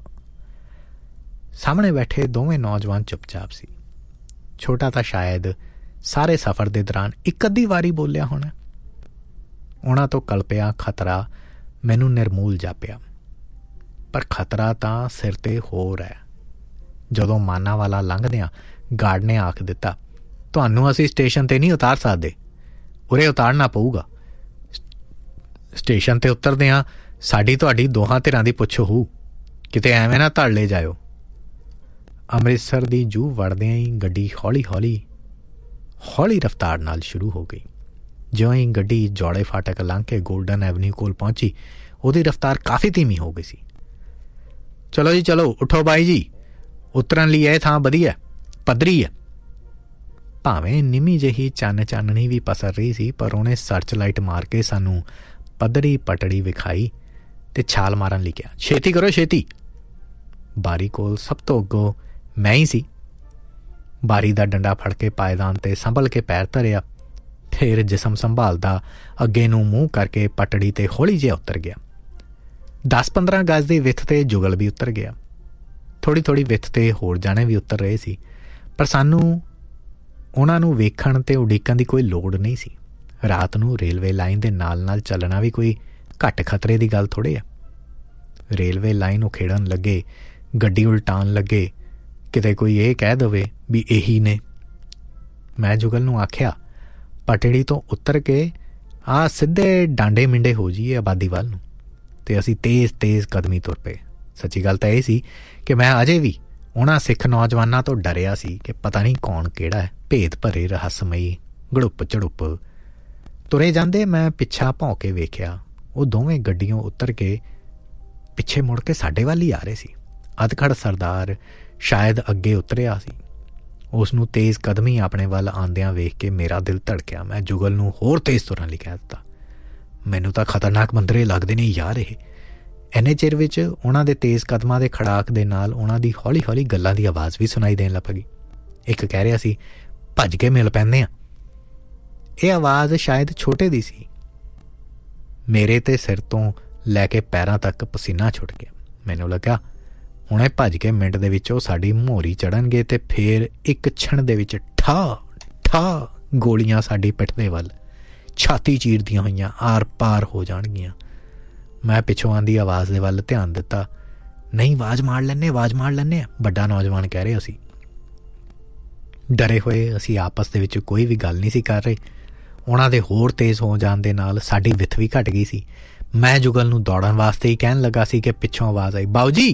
ਸਾਹਮਣੇ ਬੈਠੇ ਦੋਵੇਂ ਨੌਜਵਾਨ ਚੁੱਪਚਾਪ ਸੀ। ਛੋਟਾ ਤਾਂ ਸ਼ਾਇਦ ਸਾਰੇ ਸਫ਼ਰ ਦੇ ਦੌਰਾਨ ਇੱਕ ਅੱਧੀ ਵਾਰੀ ਬੋਲਿਆ ਹੋਣਾ। ਉਹਨਾਂ ਤੋਂ ਕਲਪਿਆ ਖਤਰਾ ਮੈਨੂੰ ਨਿਰਮੂਲ ਜਾਪਿਆ, ਪਰ ਖਤਰਾ ਤਾਂ ਸਿਰ 'ਤੇ ਹੋਰ ਹੈ। ਜਦੋਂ ਮਾਨਾ ਵਾਲਾ ਲੰਘਦਿਆਂ ਗਾਰਡ ਨੇ ਆਖ ਦਿੱਤਾ, ਤੁਹਾਨੂੰ ਅਸੀਂ ਸਟੇਸ਼ਨ 'ਤੇ ਨਹੀਂ ਉਤਾਰ ਸਕਦੇ, ਉਰੇ ਉਤਾਰਨਾ ਪਊਗਾ। ਸਟੇਸ਼ਨ 'ਤੇ ਉਤਰਦਿਆਂ ਸਾਡੀ ਤੁਹਾਡੀ ਦੋਹਾਂ ਧਿਰਾਂ ਦੀ ਪੁੱਛ ਹੋਊ, ਕਿਤੇ ਐਵੇਂ ਨਾ ਧੜ ਲੈ ਜਾਇਓ। ਅੰਮ੍ਰਿਤਸਰ ਦੀ ਜੂਹ ਵੜਦਿਆਂ ਹੀ ਗੱਡੀ ਹੌਲੀ ਹੌਲੀ ਹੌਲੀ ਰਫ਼ਤਾਰ ਨਾਲ ਸ਼ੁਰੂ ਹੋ ਗਈ। ਜਿਉਂ ਹੀ ਗੱਡੀ ਜੌੜੇ ਫਾਟਕ ਲੰਘ ਕੇ ਗੋਲਡਨ ਐਵਨਿਊ ਕੋਲ ਪਹੁੰਚੀ, ਉਹਦੀ ਰਫ਼ਤਾਰ ਕਾਫੀ ਧੀਮੀ ਹੋ ਗਈ ਸੀ। ਚਲੋ ਜੀ ਚਲੋ, ਉੱਠੋ ਬਾਈ ਜੀ, ਉਤਰਨ ਲਈ ਇਹ ਥਾਂ ਵਧੀਆ, ਪੱਧਰੀ ਹੈ। ਭਾਵੇਂ ਨਿੰਮੀ ਜਿਹੀ ਚੰਨ ਚਾਨਣੀ ਵੀ ਪਸਰ ਰਹੀ ਸੀ, ਪਰ ਉਹਨੇ ਸਰਚ ਲਾਈਟ ਮਾਰ ਕੇ ਸਾਨੂੰ ਪੱਧਰੀ ਪਟੜੀ ਵਿਖਾਈ ਤੇ ਛਾਲ ਮਾਰਨ ਲਈ ਕਿਹਾ, ਛੇਤੀ ਕਰੋ ਛੇਤੀ। ਬਾਰੀ ਕੋਲ ਸਭ ਤੋਂ ਅੱਗੋਂ ਮੈਂ ਹੀ ਸੀ। ਬਾਰੀ ਦਾ ਡੰਡਾ ਫੜ ਕੇ ਪਾਇਦਾਨ 'ਤੇ ਸੰਭਲ ਕੇ ਪੈਰ ਧਰਿਆ, ਫਿਰ ਜਿਸਮ ਸੰਭਾਲਦਾ ਅੱਗੇ ਨੂੰ ਮੂੰਹ ਕਰਕੇ ਪਟੜੀ 'ਤੇ ਹੌਲੀ ਜਿਹਾ ਉਤਰ ਗਿਆ। ਦਸ ਪੰਦਰਾਂ ਗਜ਼ ਦੀ ਵਿੱਥ 'ਤੇ ਜੁਗਲ ਵੀ ਉਤਰ ਗਿਆ। ਥੋੜ੍ਹੀ ਥੋੜ੍ਹੀ ਵਿੱਥ 'ਤੇ ਹੋਰ ਜਾਣੇ ਵੀ ਉਤਰ ਰਹੇ ਸੀ, ਪਰ ਸਾਨੂੰ ਉਹਨਾਂ ਨੂੰ ਵੇਖਣ ਅਤੇ ਉਡੀਕਣ ਦੀ ਕੋਈ ਲੋੜ ਨਹੀਂ ਸੀ। ਰਾਤ ਨੂੰ ਰੇਲਵੇ ਲਾਈਨ ਦੇ ਨਾਲ ਨਾਲ ਚੱਲਣਾ ਵੀ ਕੋਈ ਘੱਟ ਖਤਰੇ ਦੀ ਗੱਲ ਥੋੜ੍ਹੇ ਆ। ਰੇਲਵੇ ਲਾਈਨ ਉਖੇੜਨ ਲੱਗੇ, ਗੱਡੀ ਉਲਟਾਉਣ ਲੱਗੇ, ਕਿਤੇ ਕੋਈ ਇਹ ਕਹਿ ਦੇਵੇ ਵੀ ਇਹੀ ਨੇ। ਮੈਂ ਜੁਗਲ ਨੂੰ ਆਖਿਆ, ਪਟੜੀ ਤੋਂ ਉਤਰ ਕੇ ਆ ਸਿੱਧੇ ਡਾਂਡੇ ਮਿੰਡੇ ਹੋ ਜਾਈਏ ਆਬਾਦੀ ਵੱਲ ਨੂੰ। ਅਤੇ ਅਸੀਂ ਤੇਜ਼ ਤੇਜ਼ ਕਦਮੀ ਤੁਰ ਪਏ। ਸੱਚੀ ਗੱਲ ਤਾਂ ਇਹ ਸੀ ਕਿ ਮੈਂ ਅਜੇ ਵੀ ਉਹਨਾਂ ਸਿੱਖ ਨੌਜਵਾਨਾਂ ਤੋਂ ਡਰਿਆ ਸੀ ਕਿ ਪਤਾ ਨਹੀਂ ਕੌਣ ਕਿਹੜਾ ਹੈ, ਭੇਦ ਭਰੇ ਰਹੱਸਮਈ ਗੜੁੱਪ ਝੜੁੱਪ। ਤੁਰੇ ਜਾਂਦੇ ਮੈਂ ਪਿੱਛਾ ਭੌਂ ਕੇ ਵੇਖਿਆ, ਉਹ ਦੋਵੇਂ ਗੱਡੀਆਂ ਉਤਰ ਕੇ ਪਿੱਛੇ ਮੁੜ ਕੇ ਸਾਡੇ ਵੱਲ ਹੀ ਆ ਰਹੇ ਸੀ। ਅਧਖੜ ਸਰਦਾਰ ਸ਼ਾਇਦ ਅੱਗੇ ਉਤਰਿਆ ਸੀ। ਉਸ ਨੂੰ ਤੇਜ਼ ਕਦਮੀ ਆਪਣੇ ਵੱਲ ਆਉਂਦਿਆਂ ਵੇਖ ਕੇ ਮੇਰਾ ਦਿਲ ਧੜਕਿਆ। ਮੈਂ ਜੁਗਲ ਨੂੰ ਹੋਰ ਤੇਜ਼ ਤੁਰਨ ਲਈ ਕਹਿ ਦਿੱਤਾ। ਮੈਨੂੰ ਤਾਂ ਖਤਰਨਾਕ ਮੰਦਰੇ ਲੱਗਦੇ ਨੇ ਯਾਰ ਇਹ। ਇੰਨੇ ਚਿਰ ਵਿੱਚ ਉਹਨਾਂ ਦੇ ਤੇਜ਼ ਕਦਮਾਂ ਦੇ ਖੜਾਕ ਦੇ ਨਾਲ ਉਹਨਾਂ ਦੀ ਹੌਲੀ ਹੌਲੀ ਗੱਲਾਂ ਦੀ ਆਵਾਜ਼ ਵੀ ਸੁਣਾਈ ਦੇਣ ਲੱਗ ਗਈ। ਇੱਕ ਕਹਿ ਰਿਹਾ ਸੀ, ਭੱਜ ਕੇ ਮਿਲ ਪੈਂਦੇ ਹਾਂ। ਇਹ ਆਵਾਜ਼ ਸ਼ਾਇਦ ਛੋਟੇ ਦੀ ਸੀ। ਮੇਰੇ ਤੇ ਸਿਰ ਤੋਂ ਲੈ ਕੇ ਪੈਰਾਂ ਤੱਕ ਪਸੀਨਾ ਛੁੱਟ ਗਿਆ। ਮੈਨੂੰ ਲੱਗਾ ਹੁਣੇ ਭੱਜ ਕੇ ਮਿੰਟ ਦੇ ਵਿੱਚ ਉਹ ਸਾਡੀ ਮੋਹਰੀ ਚੜ੍ਹਨਗੇ ਅਤੇ ਫਿਰ ਇੱਕ ਛਣ ਦੇ ਵਿੱਚ ਠਾ ਠਾ ਗੋਲੀਆਂ ਸਾਡੀ ਪਿੱਠ ਦੇ ਵੱਲ ਛਾਤੀ ਚੀਰਦੀਆਂ ਹੋਈਆਂ ਆਰ ਪਾਰ ਹੋ ਜਾਣਗੀਆਂ। ਮੈਂ ਪਿੱਛੋਂ ਆਉਂਦੀ ਆਵਾਜ਼ ਦੇ ਵੱਲ ਧਿਆਨ ਦਿੱਤਾ। ਨਹੀਂ, ਆਵਾਜ਼ ਮਾਰ ਲੈਂਦੇ ਆਵਾਜ਼ ਮਾਰ ਲੈਂਦੇ ਹਾਂ, ਵੱਡਾ ਨੌਜਵਾਨ ਕਹਿ ਰਹੇ ਸੀ। ਡਰੇ ਹੋਏ ਅਸੀਂ ਆਪਸ ਦੇ ਵਿੱਚ ਕੋਈ ਵੀ ਗੱਲ ਨਹੀਂ ਸੀ ਕਰ ਰਹੇ। ਉਹਨਾਂ ਦੇ ਹੋਰ ਤੇਜ਼ ਹੋ ਜਾਣ ਦੇ ਨਾਲ ਸਾਡੀ ਵਿੱਥ ਵੀ ਘੱਟ ਗਈ ਸੀ। ਮੈਂ ਜੁਗਲ ਨੂੰ ਦੌੜਨ ਵਾਸਤੇ ਹੀ ਕਹਿਣ ਲੱਗਾ ਸੀ ਕਿ ਪਿੱਛੋਂ ਆਵਾਜ਼ ਆਈ, ਬਾਊ ਜੀ।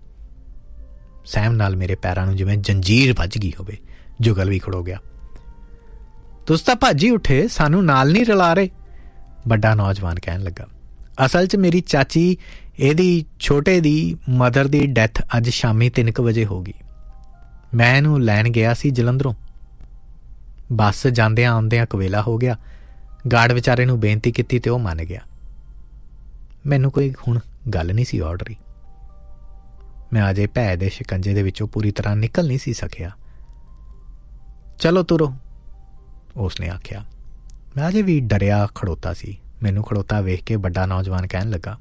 ਸਹਿਮ ਨਾਲ ਮੇਰੇ ਪੈਰਾਂ ਨੂੰ ਜਿਵੇਂ ਜੰਜੀਰ ਵੱਜ ਗਈ ਹੋਵੇ। ਜੁਗਲ ਵੀ ਖੜੋ ਗਿਆ। ਤੁਸੀਂ ਤਾਂ ਭੱਜ ਹੀ ਉੱਠੇ, ਸਾਨੂੰ ਨਾਲ ਨਹੀਂ ਰਲਾ ਰਹੇ, ਵੱਡਾ ਨੌਜਵਾਨ ਕਹਿਣ ਲੱਗਾ। ਅਸਲ 'ਚ ਮੇਰੀ ਚਾਚੀ ਇਹਦੀ ਛੋਟੇ ਦੀ ਮਦਰ ਦੀ ਡੈਥ ਅੱਜ ਸ਼ਾਮੀ ਤਿੰਨ ਕੁ ਵਜੇ ਹੋ ਗਈ। ਮੈਂ ਇਹਨੂੰ ਲੈਣ ਗਿਆ ਸੀ ਜਲੰਧਰੋਂ। ਬੱਸ ਜਾਂਦਿਆਂ ਆਉਂਦਿਆਂ ਕਵੇਲਾ ਹੋ ਗਿਆ। ਗਾਰਡ ਵਿਚਾਰੇ ਨੂੰ ਬੇਨਤੀ ਕੀਤੀ ਅਤੇ ਉਹ ਮੰਨ ਗਿਆ। ਮੈਨੂੰ ਕੋਈ ਹੁਣ ਗੱਲ ਨਹੀਂ ਸੀ ਔੜ ਰਹੀ। ਮੈਂ ਅਜੇ ਭੈ ਦੇ ਸ਼ਿਕੰਜੇ ਦੇ ਵਿੱਚੋਂ ਪੂਰੀ ਤਰ੍ਹਾਂ ਨਿਕਲ ਨਹੀਂ ਸੀ ਸਕਿਆ। ਚਲੋ ਤੁਰੋ, ਉਸ ਨੇ ਆਖਿਆ। ਮੈਂ ਅਜੇ ਵੀ ਡਰਿਆ ਖੜੋਤਾ ਸੀ। ਮੈਨੂੰ ਖੜੋਤਾ ਵੇਖ ਕੇ ਵੱਡਾ ਨੌਜਵਾਨ ਕਹਿਣ ਲੱਗਾ,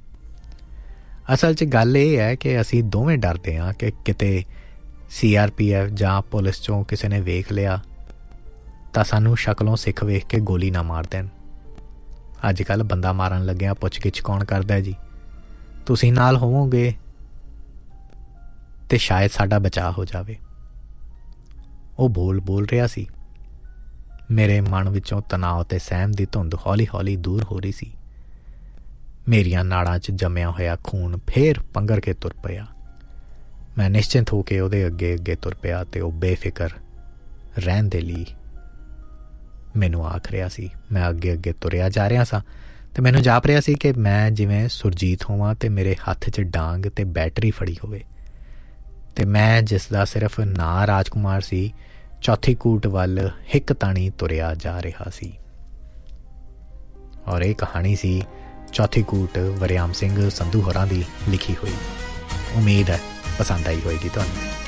ਅਸਲ 'ਚ ਗੱਲ ਇਹ ਹੈ ਕਿ ਅਸੀਂ ਦੋਵੇਂ ਡਰਦੇ ਹਾਂ ਕਿ ਕਿਤੇ ਸੀ ਆਰ ਪੀ ਐਫ ਜਾਂ ਪੁਲਿਸ 'ਚੋਂ ਕਿਸੇ ਨੇ ਵੇਖ ਲਿਆ ਤਾਂ ਸਾਨੂੰ ਸ਼ਕਲੋਂ ਸਿੱਖ ਵੇਖ ਕੇ ਗੋਲੀ ਨਾ ਮਾਰ ਦੇਣ। ਅੱਜ ਕੱਲ੍ਹ ਬੰਦਾ ਮਾਰਨ ਲੱਗਿਆ ਪੁੱਛ ਗਿੱਛ ਕੌਣ ਕਰਦਾ ਜੀ? ਤੁਸੀਂ ਨਾਲ ਹੋਵੋਗੇ ਅਤੇ ਸ਼ਾਇਦ ਸਾਡਾ ਬਚਾਅ ਹੋ ਜਾਵੇ। ਉਹ ਬੋਲ ਬੋਲ ਰਿਹਾ ਸੀ। ਮੇਰੇ ਮਨ ਵਿੱਚੋਂ ਤਣਾਅ ਅਤੇ ਸਹਿਮ ਦੀ ਧੁੰਦ ਹੌਲੀ ਹੌਲੀ ਦੂਰ ਹੋ ਰਹੀ ਸੀ। ਮੇਰੀਆਂ ਨਾੜਾਂ 'ਚ ਜੰਮਿਆ ਹੋਇਆ ਖੂਨ ਫੇਰ ਪੰਘਰ ਕੇ ਤੁਰ ਪਿਆ। ਮੈਂ ਨਿਸ਼ਚਿੰਤ ਹੋ ਕੇ ਉਹਦੇ ਅੱਗੇ ਅੱਗੇ ਤੁਰ ਪਿਆ ਅਤੇ ਉਹ ਬੇਫਿਕਰ ਰਹਿਣ ਦੇ ਲਈ ਮੈਨੂੰ ਆਖ ਰਿਹਾ ਸੀ। ਮੈਂ ਅੱਗੇ ਅੱਗੇ ਤੁਰਿਆ ਜਾ ਰਿਹਾ ਸਾਂ ਅਤੇ ਮੈਨੂੰ ਜਾਪ ਰਿਹਾ ਸੀ ਕਿ ਮੈਂ ਜਿਵੇਂ ਸੁਰਜੀਤ ਹੋਵਾਂ ਅਤੇ ਮੇਰੇ ਹੱਥ 'ਚ ਡਾਂਗ ਅਤੇ ਬੈਟਰੀ ਫੜੀ ਹੋਵੇ ਅਤੇ ਮੈਂ ਜਿਸ ਦਾ ਸਿਰਫ ਨਾਂ ਰਾਜਕੁਮਾਰ ਸੀ, ਚੌਥੀ ਕੂਟ ਵੱਲ ਹਿੱਕ ਤਾਣੀ ਤੁਰਿਆ ਜਾ ਰਿਹਾ ਸੀ। ਔਰ ਇਹ ਕਹਾਣੀ ਸੀ ਚੌਥੀ ਕੂਟ ਵਰਿਆਮ ਸਿੰਘ ਸੰਧੂ ਹੋਰਾਂ ਦੀ ਲਿਖੀ ਹੋਈ। ਉਮੀਦ ਹੈ ਪਸੰਦ ਆਈ ਹੋਏਗੀ ਤੁਹਾਨੂੰ।